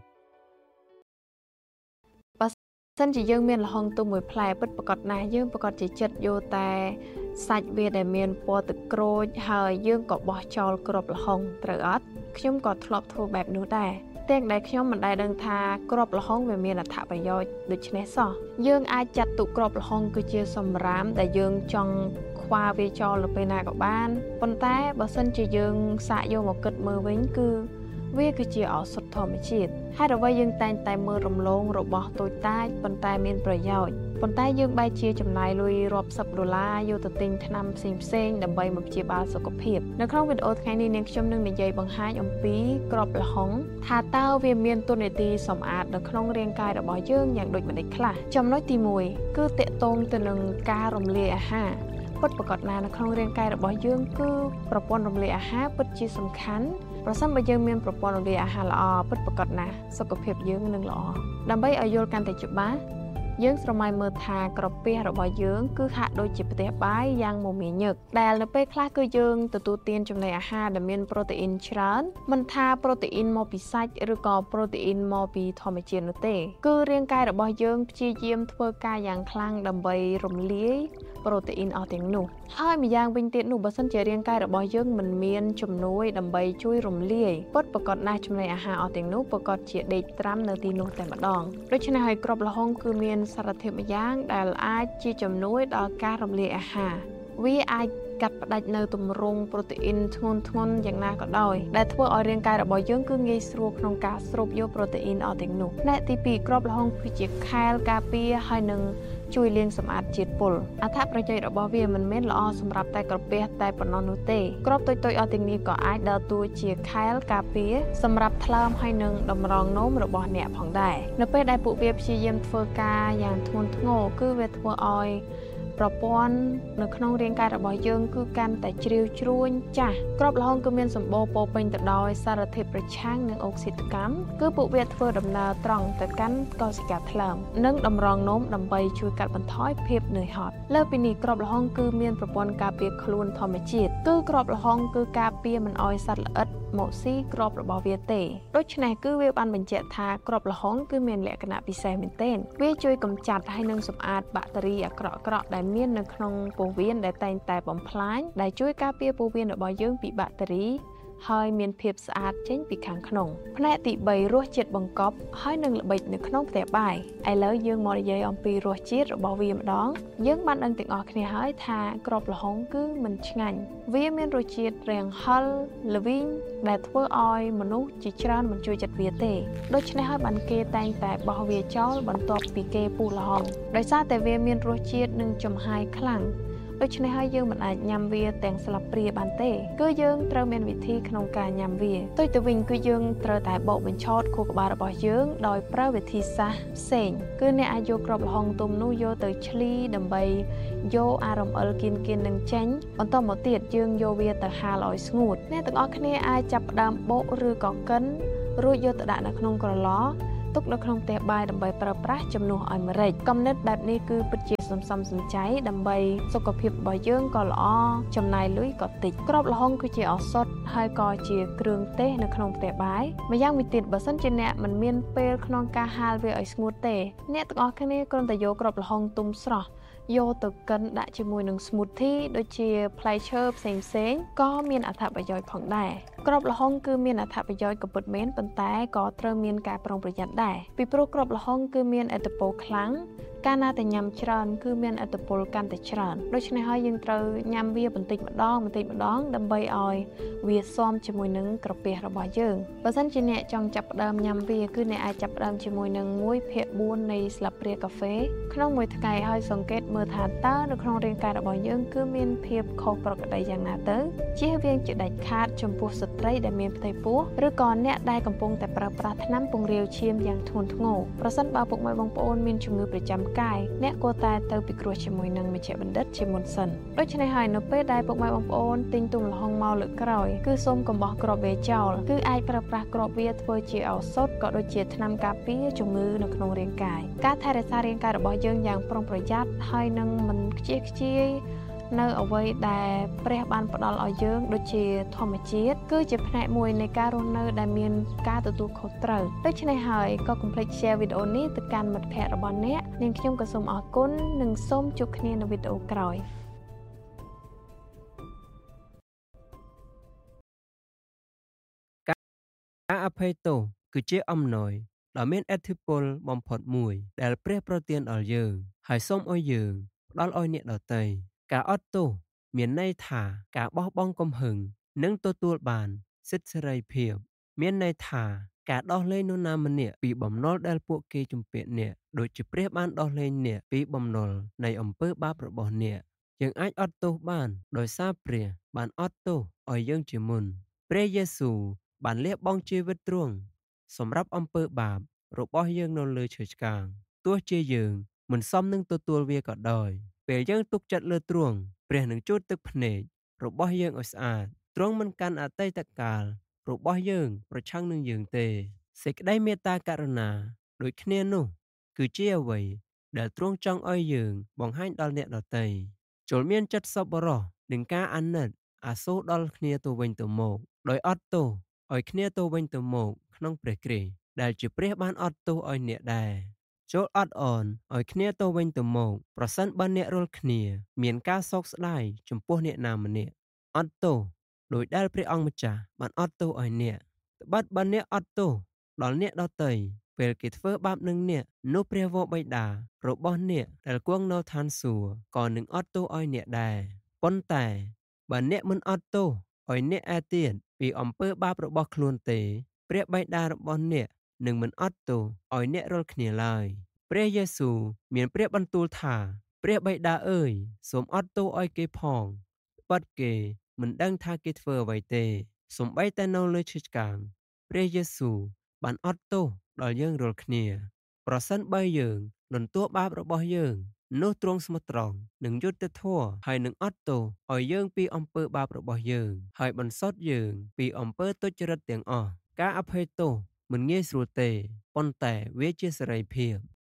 សិនជាយើងមានលហុងទុំមួយផ្លែពិតប្រកបណាស់យើងប្រកបជាចិត្តយកតែសាច់វាដែលមានពណ៌ទឹកក្រូចហើយយើងក៏បោះចោលគ្រាប់លហុងត្រូវអត់ខ្ញុំក៏ធ្លាប់ធ្វើបែបនោះដែរទាំងដែលខ្ញុំមិនដែលដឹងថាគ្រាប់លហុងវាមានអត្ថប្រយោជន៍ដូចនេះសោះយើងអាចចាត់ទុកគ្រាប់លហុងគឺជាសម្រាមដែលយើងចង់ខ្វល់វាចោលទៅពេលណាក៏បានប៉ុន្តែបើសិនជាយើងសាកយកមកគិតមើលវិញគឺវាគឺជាឱសថធម្មជាតិហើយអ្វីយើងតែងតែមើលរំលងរបស់តូចតាចប៉ុន្តែមានប្រយោជន៍ប៉ុន្តែយើងបែរជាចំណាយលុយរាប់សិបដុល្លារយកទៅទិញថ្នាំផ្សេងផ្សេងដើម្បីមកព្យាបាលសុខភាពនៅក្នុងវីដេអូថ្ងៃនេះនាងខ្ញុំនឹងនិយាយបង្ហាញអំពីគ្រាប់លហុងថាតើវាមានតួនាទីសម្អាតនៅក្នុងរាងកាយរបស់យើងយ៉ាងដូចម្តេចខ្លះចំណុចទីមួយគឺតាក់ទងទៅនឹងការរំលាយអាហារពិតប្រាកដណាស់នៅក្នុងរាងកាយរបស់យើងគឺប្រព័ន្ធរំលាយអាហារពិតជាសំខាន់ប្រសិនបើយើងមានប្រព័ន្ធរំលាយអាហារល្អពិតប្រាកដណាស់សុខភាពយើងនឹងល្អដើម្បីឲ្យយល់កាន់តែច្បាស់យើងស្រមៃមើលថាក្រពះរបស់យើងគឺហាក់ដូចជាផ្ទះបាយយ៉ាងមមាញឹកដែលនៅពេលខ្លះគឺយើងទទួលទានចំណីអាហារដែលមានប្រូតេអ៊ីនច្រើនមិនថាប្រូតេអ៊ីនមកពីសាច់ឬក៏ប្រូតេអ៊ីនមកពីធម្មជាតិនោះទេគឺរាងកាយរបស់យើងព្យាយាមធ្វើការយ៉ាងខ្លាំងដើម្បីរំលាយប្រូតេអ៊ីនអស់ទាំងនោះហើយម្យ៉ាងវិញទៀតនោះបើសិនជារាងកាយរបស់យើងមិនមានជំនួយដើម្បីជួយរំលាយពិតប្រាកដណាស់ចំណីអាហារអស់ទាំងនោះប្រកាសជាដេកត្រាំនៅទីនោះតែម្ដងដូច្នេះហើយគ្រាប់លហុងគឺមានសារធាតុម្យ៉ាងដែលអាចជាជំនួយដល់ការរំលាយអាហារវាអាចកាត់ផ្ដាច់នៅទម្រង់ប្រូតេអ៊ីនធ្ងន់ធ្ងន់យ៉ាងណាក៏ដោយដែលធ្វើឲ្យរាងកាយរបស់យើងគឺងាយស្រួលក្នុងការស្រូបយកប្រូតេអ៊ីនអស់ទាំងនោះផ្នែកទីពីរគ្រាប់លហុងគឺជាខែលការពារហើយនឹងជួយលាងសម្អាតជាតិពុលអត្ថប្រយោជន៍របស់វាមិនមែនល្អសម្រាប់តែក្រពះតែប៉ុណ្ណោះនោះទេគ្រាប់តូចៗអស់ទាំងនេះក៏អាចដើរតួជាខែលការពារសម្រាប់ថ្លើមហើយនឹងតម្រង់នោមរបស់អ្នកផងដែរនៅពេលដែលពួកវាព្យាយាមធ្វើការយ៉ាងធ្ងន់ធ្ងរគឺវាធ្វើឲ្យប្រព័ន្ធនៅក្នុងរាងកាយរបស់យើងគឺកាន់តែជ្រាវជ្រួញចាស់គ្រាប់លហុងគឺមានសម្បូរពោពេញទៅដោយសារធាតុប្រឆាំងនឹងអុកស៊ីតកម្មគឺពួកវាធ្វើដំណើរត្រង់ទៅកាន់កោសិកាថ្លើមនិងតម្រង់នោមដើម្បីជួយកាត់បន្ថយភាពនឿយហត់លើសពីនេះគ្រាប់លហុងគឺមានប្រព័ន្ធការពារខ្លួនធម្មជាតិគឺគ្រាប់លហុងគឺការពារមិនឲ្យសត្វល្អិតមកស៊ីគ្រាប់របស់វាទេដូច្នេះគឺវាបានបញ្ជាក់ថាគ្រាប់លហុងគឺមានលក្ខណៈពិសេសមែនទែនវាជួយកម្ចាត់ហើយនឹងសម្អាតបាក់តេរីអាក្រក់ៗដែលមាននៅក្នុងពោះវៀនដែលតែងតែបំផ្លាញដែលជួយការពារពោះវៀនរបស់យើងពីបាក់តេរីហើយមានភាពស្អាតចេញពីខាងក្នុងផ្នែកទីបីរសជាតិបង្កប់ហើយនឹងល្បិចនៅក្នុងផ្ទះបាយឥឡូវយើងមកនិយាយអំពីរសជាតិរបស់វាម្ដងយើងបានដឹងទាំងអស់គ្នាហើយថាគ្រាប់លហុងគឺមិនឆ្ងាញ់វាមានរសជាតិរាងហឹរល្វីងដែលធ្វើឲ្យមនុស្សជាច្រើនមិនជួយចិត្តវាទេដូច្នេះហើយបានគេតែងតែបោះវាចោលបន្ទាប់ពីគេពុះលហុងដោយសារតែវាមានរសជាតិនិងចំហាយខ្លាំងដូច្នេះហើយយើងមិនអាចញ៉ាំវាទាំងស្លាបព្រាបានទេគឺយើងត្រូវមានវិធីក្នុងការញ៉ាំវាទុយទៅវិញគឺយើងត្រូវតែបោកបញ្ឆោតខួរក្បាលរបស់យើងដោយប្រើវិធីសាស្ត្រផ្សេងគឺអ្នកអាចយកគ្រាប់លហុងទុំនោះយកទៅឆ្លីដើម្បីយកអារម្មណ៍អិលគៀនគៀននឹងចេញបន្តមកទៀតយើងយកវាទៅហាលឲ្យស្ងួតអ្នកទាំងអស់គ្នាអាចចាប់ផ្ដើមបោកឬក៏កិនរួចយកទៅដាក់នៅក្នុងក្រឡទុកនៅក្នុងផ្ទះបាយដើម្បីប្រើប្រាស់ជំនួសឲ្យម្រេចគំនិតបែបនេះគឺពិតជាសំសំសំចៃដើម្បីសុខភាពរបស់យើងក៏ល្អចំណាយលុយក៏តិចគ្រាប់លហុងគឺជាឱសថហើយក៏ជាគ្រឿងទេសនៅក្នុងផ្ទះបាយម្យ៉ាងវិញទៀតបើសិនជាអ្នកមិនមានពេលក្នុងការហាលវាឲ្យស្ងួតទេអ្នកទាំងអស់គ្នាគ្រាន់តែយកគ្រាប់លហុងទុំស្រស់យកទៅកិនដាក់ជាមួយនឹង smoothie ដូចជាផ្លែឈើផ្សេងផ្សេងក៏មានអត្ថប្រយោជន៍ផងដែរគ្រាប់លហុងគឺមានអត្ថប្រយោជន៍ក៏ពិតមែនប៉ុន្តែក៏ត្រូវមានការប្រុងប្រយ័ត្នដែរពីព្រោះគ្រាប់លហុងគឺមានឥទ្ធិពលខ្លាំងកាលណាតែញ៉ាំច្រើនគឺមានអត្តពលកាន់តែច្រើនដូច្នេះហើយយើងត្រូវញ៉ាំវាបន្តិចម្ដងបន្តិចម្ដងដើម្បីឲ្យវាស៊ាំជាមួយនឹងក្រពះរបស់យើងបើសិនជាអ្នកចង់ចាប់ផ្ដើមញ៉ាំវាគឺអ្នកអាចចាប់ផ្ដើមជាមួយនឹងមួយភាគបួននៃស្លាបព្រាកាហ្វេក្នុងមួយថ្ងៃហើយសង្កេតមើលថាតើនៅក្នុងរាងកាយរបស់យើងគឺមានភាពខុសប្រក្រតីយ៉ាងណាទៅជៀសវាងជាដាច់ខាតចំពោះស្ត្រីដែលមានផ្ទៃពោះឬក៏អ្នកដែលកំពុងតែប្រើប្រាស់ថ្នាំពង្រាវឈាមយ៉ាងធ្ងន់ធ្ងរប្រសិនបើពុកម៉ែបងប្អូនមានជំងឺប្រចាំកាយអ្នកគួរតែទៅពិគ្រោះជាមួយនឹងមជ្ឈបណ្ឌិតជាមុនសិនដូច្នេះហើយនៅពេលដែលពុកម៉ែបងប្អូនទិញទុំល្ហុងមកលើកក្រោយគឺសូមកុំបោះគ្រាប់វាចោលគឺអាចប្រើប្រាស់គ្រាប់វាធ្វើជាឱសថក៏ដូចជាថ្នាំការពារជំងឺនៅក្នុងរាងកាយការថែរក្សារាងកាយរបស់យើងយ៉ាងប្រុងប្រយ័ត្នហើយនឹងមិនខ្ជិះខ្ជាយនៅអ្វីដែលព្រះបានផ្ដល់ឲ្យយើងដូចជាធម្មជាតិគឺជាផ្នែកមួយនៃការរស់នៅដែលមានការទទួលខុសត្រូវដូច្នេះហើយក៏កុំភ្លេច share វីដេអូនេះទៅកាន់មិត្តភ័ក្តិរបស់អ្នកនាងខ្ញុំក៏សូមអរគុណនិងសូមជួបគ្នានៅវីដេអូក្រោយការអភ័យទោសគឺជាអំណោយដ៏មានឥទ្ធិពលបំផុតមួយដែលព្រះប្រទានដល់យើងហើយសូមឲ្យយើងផ្ដល់ឲ្យអ្នកដទៃការអត់ទោសមានន័យថាការបោះបង់កំហឹងនិងទទួលបានសិទ្ធិសេរីភាពមានន័យថាការដោះលែងនរណាម្នាក់ពីបំណុលដែលពួកគេជំពាក់អ្នកដូចជាព្រះបានដោះលែងអ្នកពីបំណុលនៃអំពើបាបរបស់អ្នកយើងអាចអត់ទោសបានដោយសារព្រះបានអត់ទោសឲ្យយើងជាមុនព្រះយេស៊ូវបានលះបង់ជីវិតទ្រង់សម្រាប់អំពើបាបរបស់យើងនៅលើឈើឆ្កាងទោះជាយើងមិនសមនឹងទទួលវាក៏ដោយពេលយើងទុកចិត្តលើទ្រង់ព្រះនឹងជូតទឹកភ្នែករបស់យើងឲ្យស្អាតទ្រង់មិនកាន់អតីតកាលរបស់យើងប្រឆាំងនឹងយើងទេសេចក្តីមេត្តាករុណាដូចគ្នានោះគឺជាអ្វីដែលទ្រង់ចង់ឲ្យយើងបង្ហាញដល់អ្នកដទៃចូលមានចិត្តសប្បុរសនិងការអាណិតអាសូរដល់គ្នាទៅវិញទៅមកដោយអត់ទោសឲ្យគ្នាទៅវិញទៅមកក្នុងព្រះគ្រីស្ទដែលជាព្រះបានអត់ទោសឲ្យអ្នកដែរចូលអត់អន់ឲ្យគ្នាទៅវិញទៅមកប្រសិនបើអ្នករាល់គ្នាមានការសោកស្ដាយចំពោះអ្នកណាម្នាក់អត់ទោសដោយដែលព្រះអង្គម្ចាស់បានអត់ទោសឲ្យអ្នកត្បិតបើអ្នកអត់ទោសដល់អ្នកដទៃពេលគេធ្វើបាបនឹងអ្នកនោះព្រះវរបិតារបស់អ្នកដែលគង់នៅឋានសួគ៌ក៏នឹងអត់ទោសឲ្យអ្នកដែរប៉ុន្តែបើអ្នកមិនអត់ទោសឲ្យអ្នកឯទៀតពីអំពើបាបរបស់ខ្លួនទេព្រះបិតារបស់អ្នកនឹងមិនអត់ទោសឲ្យអ្នករាល់គ្នាឡើយព្រះយេស៊ូវមានព្រះបន្ទូលថាព្រះបិតាអើយសូមអត់ទោសឲ្យគេផងពិតគេមិនដឹងថាគេធ្វើអ្វីទេសូម្បីតែនៅលើឈើឆ្កាងព្រះយេស៊ូវបានអត់ទោសដល់យើងរាល់គ្នាប្រសិនបើយើងលន់តួបាបរបស់យើងនោះទ្រង់ស្មោះត្រង់នឹងយុត្តិធម៌ហើយនឹងអត់ទោសឲ្យយើងពីអំពើបាបរបស់យើងហើយបន្សុទ្ធយើងពីអំពើទុច្ចរិតទាំងអស់ការអភ័យទោសមិនងាយស្រួលទេប៉ុន្តែវាជាសេរីភាព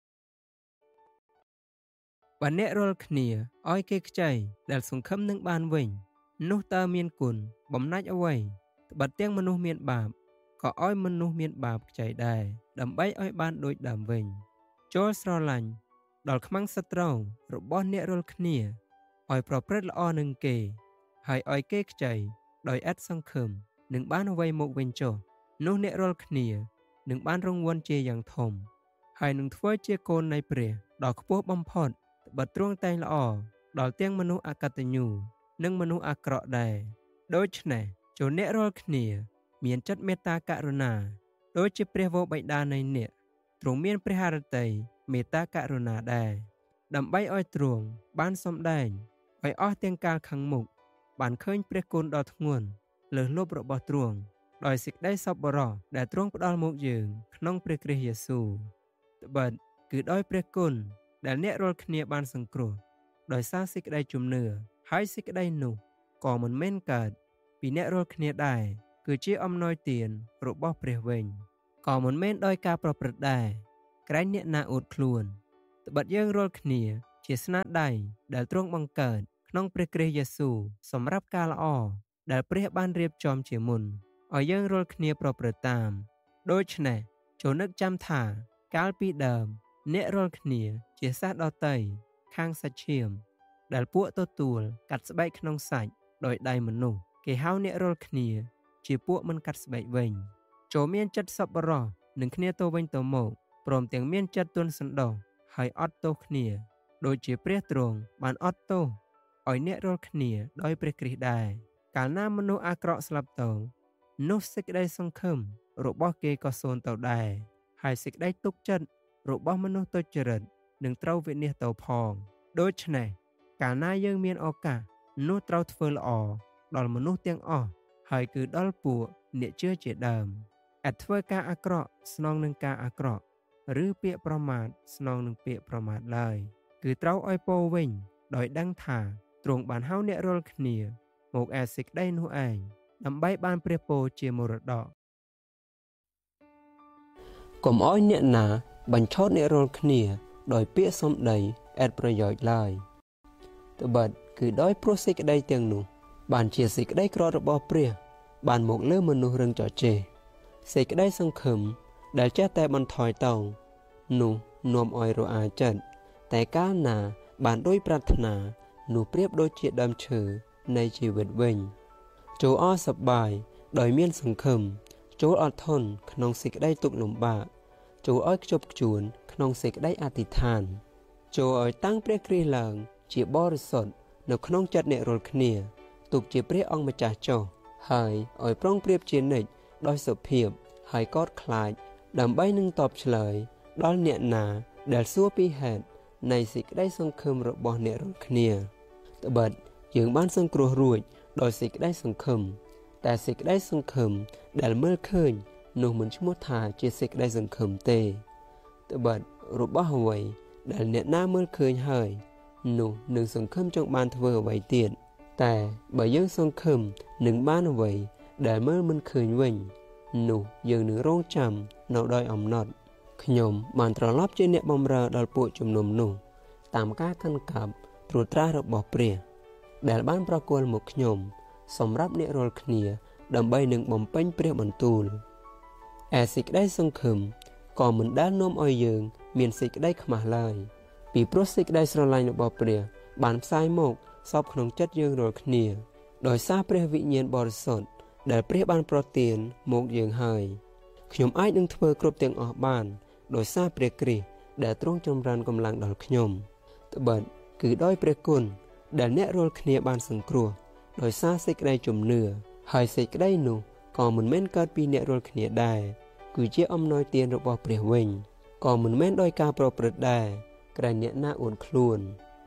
បើអ្នករាល់គ្នាឲ្យគេខ្ចីដែលសង្ឃឹមនឹងបានវិញនោះតើមានគុណបំណាច់អ្វីត្បិតទាំងមនុស្សមានបាបក៏ឲ្យមនុស្សមានបាបខ្ចីដែរដើម្បីឲ្យបានដូចដើមវិញចូលស្រឡាញ់ដល់ខ្មាំងសត្រូវរបស់អ្នករាល់គ្នាឲ្យប្រព្រឹត្តល្អនឹងគេហើយឲ្យគេខ្ចីដោយឥតសង្ឃឹមនឹងបានអ្វីមកវិញចុះនោះអ្នករាល់គ្នានឹងបានរង្វាន់ជាយ៉ាងធំហើយនឹងធ្វើជាកូននៃព្រះដ៏ខ្ពស់បំផុតត្បិតទ្រង់តែងល្អដល់ទាំងមនុស្សអកតញ្ញូនិងមនុស្សអាក្រក់ដែរដូច្នេះចូលអ្នករាល់គ្នាមានចិត្តមេត្តាករុណាដូចជាព្រះវរបិតានៃអ្នកទ្រង់មានព្រះハរតីមេត្តាករុណាដែរដើម្បីឲ្យទ្រង់បានសម្ដែងឲ្យអស់ទាំងកាលខាងមុខបានឃើញព្រះគុណដ៏ធ្ងន់លើសលប់របស់ទ្រង់ដោយសេចក្តីសប្បុរសដែលទ្រង់ផ្ដល់មកយើងក្នុងព្រះគ្រីស្ទយេស៊ូវត្បិតគឺដោយព្រះគុណដែលអ្នករាល់គ្នាបានសង្គ្រោះដោយសារសេចក្តីជំនឿហើយសេចក្តីនោះក៏មិនមែនកើតពីអ្នករាល់គ្នាដែរគឺជាអំណោយទានរបស់ព្រះវិញក៏មិនមែនដោយការប្រព្រឹត្តដែរក្រែងអ្នកណាអួតខ្លួនត្បិតយើងរាល់គ្នាជាស្នាដៃដែលទ្រង់បង្កើតក្នុងព្រះគ្រីស្ទយេស៊ូវសម្រាប់ការល្អដែលព្រះបានរៀបចំជាមុនឲ្យយើងរាល់គ្នាប្រព្រឹត្តតាមដូច្នេះចូលនឹកចាំថាកាលពីដើមអ្នករាល់គ្នាជាសាសដតីខាងសាច់ឈាមដែលពួកទទួលកាត់ស្បែកក្នុងសាច់ដោយដៃមនុស្សគេហៅអ្នករាល់គ្នាជាពួកមិនកាត់ស្បែកវិញចូលមានចិត្តសប្បុរសនឹងគ្នាទៅវិញទៅមកព្រមទាំងមានចិត្តទន់សន្តោសហើយអត់ទោសគ្នាដូចជាព្រះទ្រង់បានអត់ទោសឲ្យអ្នករាល់គ្នាដោយព្រះគ្រីស្ទដែរកាលណាមនុស្សអាក្រក់ស្លាប់ទៅនោះសេចក្តីសង្ឃឹមរបស់គេក៏សូន្យទៅដែរហើយសេចក្តីទុកចិត្តរបស់មនុស្សទុច្ចរិតនឹងត្រូវវិនាសទៅផងដូច្នេះកាលណាយើងមានឱកាសនោះត្រូវធ្វើល្អដល់មនុស្សទាំងអស់ហើយគឺដល់ពួកអ្នកជឿជាដើមឥតធ្វើការអាក្រក់ស្នងនឹងការអាក្រក់ឬពាក្យប្រមាថស្នងនឹងពាក្យប្រមាថឡើយគឺត្រូវឲ្យពោវិញដោយដឹងថាទ្រង់បានហៅអ្នករាល់គ្នាមកឯសេចក្តីនោះឯងដើម្បីបានព្រះពរជាមរតកកុំឲ្យអ្នកណាបញ្ឆោតអ្នករាល់គ្នាដោយពាក្យសម្ដីឥតប្រយោជន៍ឡើយត្បិតគឺដោយព្រោះសេចក្តីទាំងនោះបានជាសេចក្តីក្ររបស់ព្រះបានមកលើមនុស្សរឹងចចេះសេចក្តីសង្ឃឹមដែលចេះតែបន្ថយទៅនោះនាំឲ្យរអាចិត្តតែកាលណាបានដោយប្រាថ្នានោះប្រៀបដូចជាដើមឈើនៃជីវិតវិញចូលអស់សប្បាយដោយមានសង្ឃឹមចូលអត់ធន់ក្នុងសេចក្តីទុក្ខលំបាកចូលឲ្យខ្ជាប់ខ្ជួនក្នុងសេចក្តីអធិដ្ឋានចូលឲ្យតាំងព្រះគ្រីស្ទឡើងជាបរិសុទ្ធនៅក្នុងចិត្តអ្នករាល់គ្នាទុកជាព្រះអង្គម្ចាស់ចុះហើយឲ្យប្រុងប្រៀបជានិច្ចដោយសុភាពហើយកោតខ្លាចដើម្បីនឹងតបឆ្លើយដល់អ្នកណាដែលសួរពីហេតុនៃសេចក្តីសង្ឃឹមរបស់អ្នករាល់គ្នាត្បិតយើងបានសង្គ្រោះរួចដោយសេចក្តីសង្ឃឹមតែសេចក្តីសង្ឃឹមដែលមើលឃើញនោះមិនឈ្មោះថាជាសេចក្តីសង្ឃឹមទេត្បិតរបស់អ្វីដែលអ្នកណាមើលឃើញហើយនោះនឹងសង្ឃឹមចង់បានធ្វើអ្វីទៀតតែបើយើងសង្ឃឹមនឹងបានអ្វីដែលមើលមិនឃើញវិញនោះយើងនឹងរងចាំនៅដោយអំណត់ខ្ញុំបានត្រឡប់ជាអ្នកបម្រើដល់ពួកជំនុំនោះតាមការកាន់កាប់ត្រួតត្រារបស់ព្រះដែលបានប្រគល់មកខ្ញុំសម្រាប់អ្នករាល់គ្នាដើម្បីនឹងបំពេញព្រះបន្ទូលឯសេចក្តីសង្ឃឹមក៏មិនដែលនាំឲ្យយើងមានសេចក្តីខ្មាស់ឡើយពីព្រោះសេចក្តីស្រឡាញ់របស់ព្រះបានផ្សាយមកសពក្នុងចិត្តយើងរាល់គ្នាដោយសារព្រះវិញ្ញាណបរិសុទ្ធដែលព្រះបានប្រទានមកយើងហើយខ្ញុំអាចនឹងធ្វើគ្រប់ទាំងអស់បានដោយសារព្រះគ្រីស្ទដែលទ្រង់ចម្រើនកម្លាំងដល់ខ្ញុំត្បិតគឺដោយព្រះគុណដែលអ្នករាល់គ្នាបានសង្គ្រោះដោយសារសេចក្តីជំនឿហើយសេចក្តីនោះក៏មិនមែនកើតពីអ្នករាល់គ្នាដែរគឺជាអំណោយទានរបស់ព្រះវិញក៏មិនមែនដោយការប្រព្រឹត្តដែរក្រែងអ្នកណាអួនខ្លួន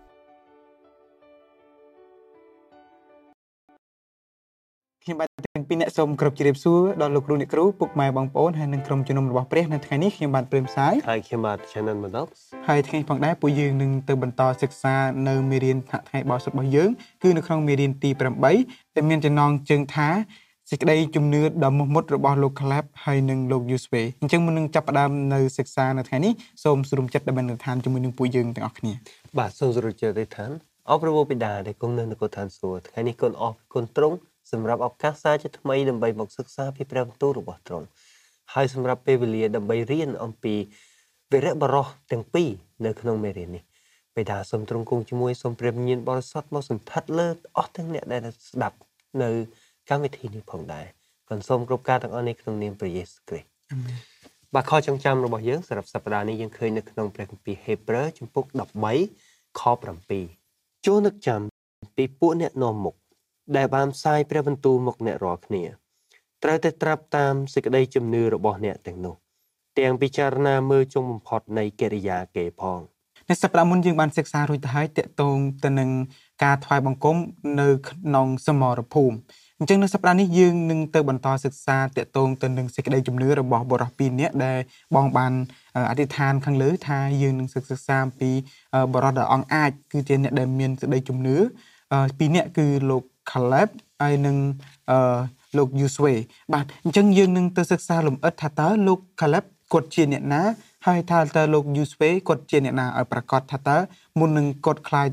ខ្ញុំបាទទាំងពីរអ្នកសូមគ្រប់ជម្រាបសួរដល់លោកគ្រូអ្នកគ្រូពុកម៉ែបងប្អូនហើយនិងក្រុមជំនុំរបស់ព្រះនៅថ្ងៃនេះខ្ញុំបាទព្រាមសាយហើយខ្ញុំបាទ Channel Modox ហើយថ្ងៃផងដែរពួកយើងនឹងទៅបន្តសិក្សានៅមេរៀនថ្ងៃបោះសុទ្ធរបស់យើងគឺនៅក្នុងមេរៀនទីប្រាំបីដែលមានចំណងជើងថាសេចក្តីជំនឿដ៏មោះមុតរបស់លោក Caleb ហើយនិងលោក Joshua អញ្ចឹងមុននឹងចាប់ផ្ដើមនៅសិក្សានៅថ្ងៃនេះសូមស្រុំចិត្តដើម្បីនឹងឋានជាមួយនឹងពួកយើងទាំងអស់គ្នាបាទសូមស្រុំចិត្តទៅឋានអបព្រះបិតាដែលគង់នៅនគរឋានសួគ៌ថ្ងៃនេះគុណអរគុណទ្រង់សម្រាប់ឱកាសសាជាថ្មីដើម្បីមកសិក្សាពីព្រះបន្ទូលរបស់ទ្រង់ហើយសម្រាប់ពេលវេលាដើម្បីរៀនអំពីវីរៈបរិសុទ្ធទាំងពីរនៅក្នុងមេរៀននេះបិតាសូមទ្រង់គង់ជាមួយសូមព្រះវិញ្ញាណបរិសុទ្ធមកសន្ធិដ្ឋលើអស់ទាំងអ្នកដែលស្ដាប់នៅកម្មវិធីនេះផងដែរក៏សូមគ្រប់ការទាំងអស់នេះក្នុងនាមព្រះយេស៊ូវគ្រីស្ទអាមែនបាទខចងចាំរបស់យើងសម្រាប់សប្តាហ៍នេះយើងឃើញនៅក្នុងព្រះគម្ពីរហេព្រើរជំពូកដប់បីខប្រាំពីរចូលនឹកចាំពីពួកអ្នកនាំមុខដែលបានផ្សាយព្រះបន្ទូលមកអ្នករាល់គ្នាត្រូវតែត្រាប់តាមសេចក្តីជំនឿរបស់អ្នកទាំងនោះទាំងពិចារណាមើលចុងបំផុតនៃកិរិយាគេផងនៅសប្តាហ៍មុនយើងបានសិក្សារួចទៅហើយតាក់ទងទៅនឹងការថ្វាយបង្គំនៅក្នុងសមរភូមិអញ្ចឹងនៅសប្តាហ៍នេះយើងនឹងទៅបន្តសិក្សាតាក់ទងទៅនឹងសេចក្តីជំនឿរបស់បុរសពីរនាក់ដែលបងបានអធិដ្ឋានខាងលើថាយើងនឹងសិក្សាអំពីបុរសដ៏អង់អាចគឺជាអ្នកដែលមានសេចក្តីជំនឿពីរនាក់គឺលោក Caleb ហើយនិងអឺលោក Joshua បាទអញ្ចឹងយើងនឹងទៅសិក្សាលម្អិតថាតើលោក Caleb គាត់ជាអ្នកណាហើយថាតើលោក Joshua គាត់ជាអ្នកណាឲ្យប្រកាសថាតើមុននឹងគាត់ខ្លាយ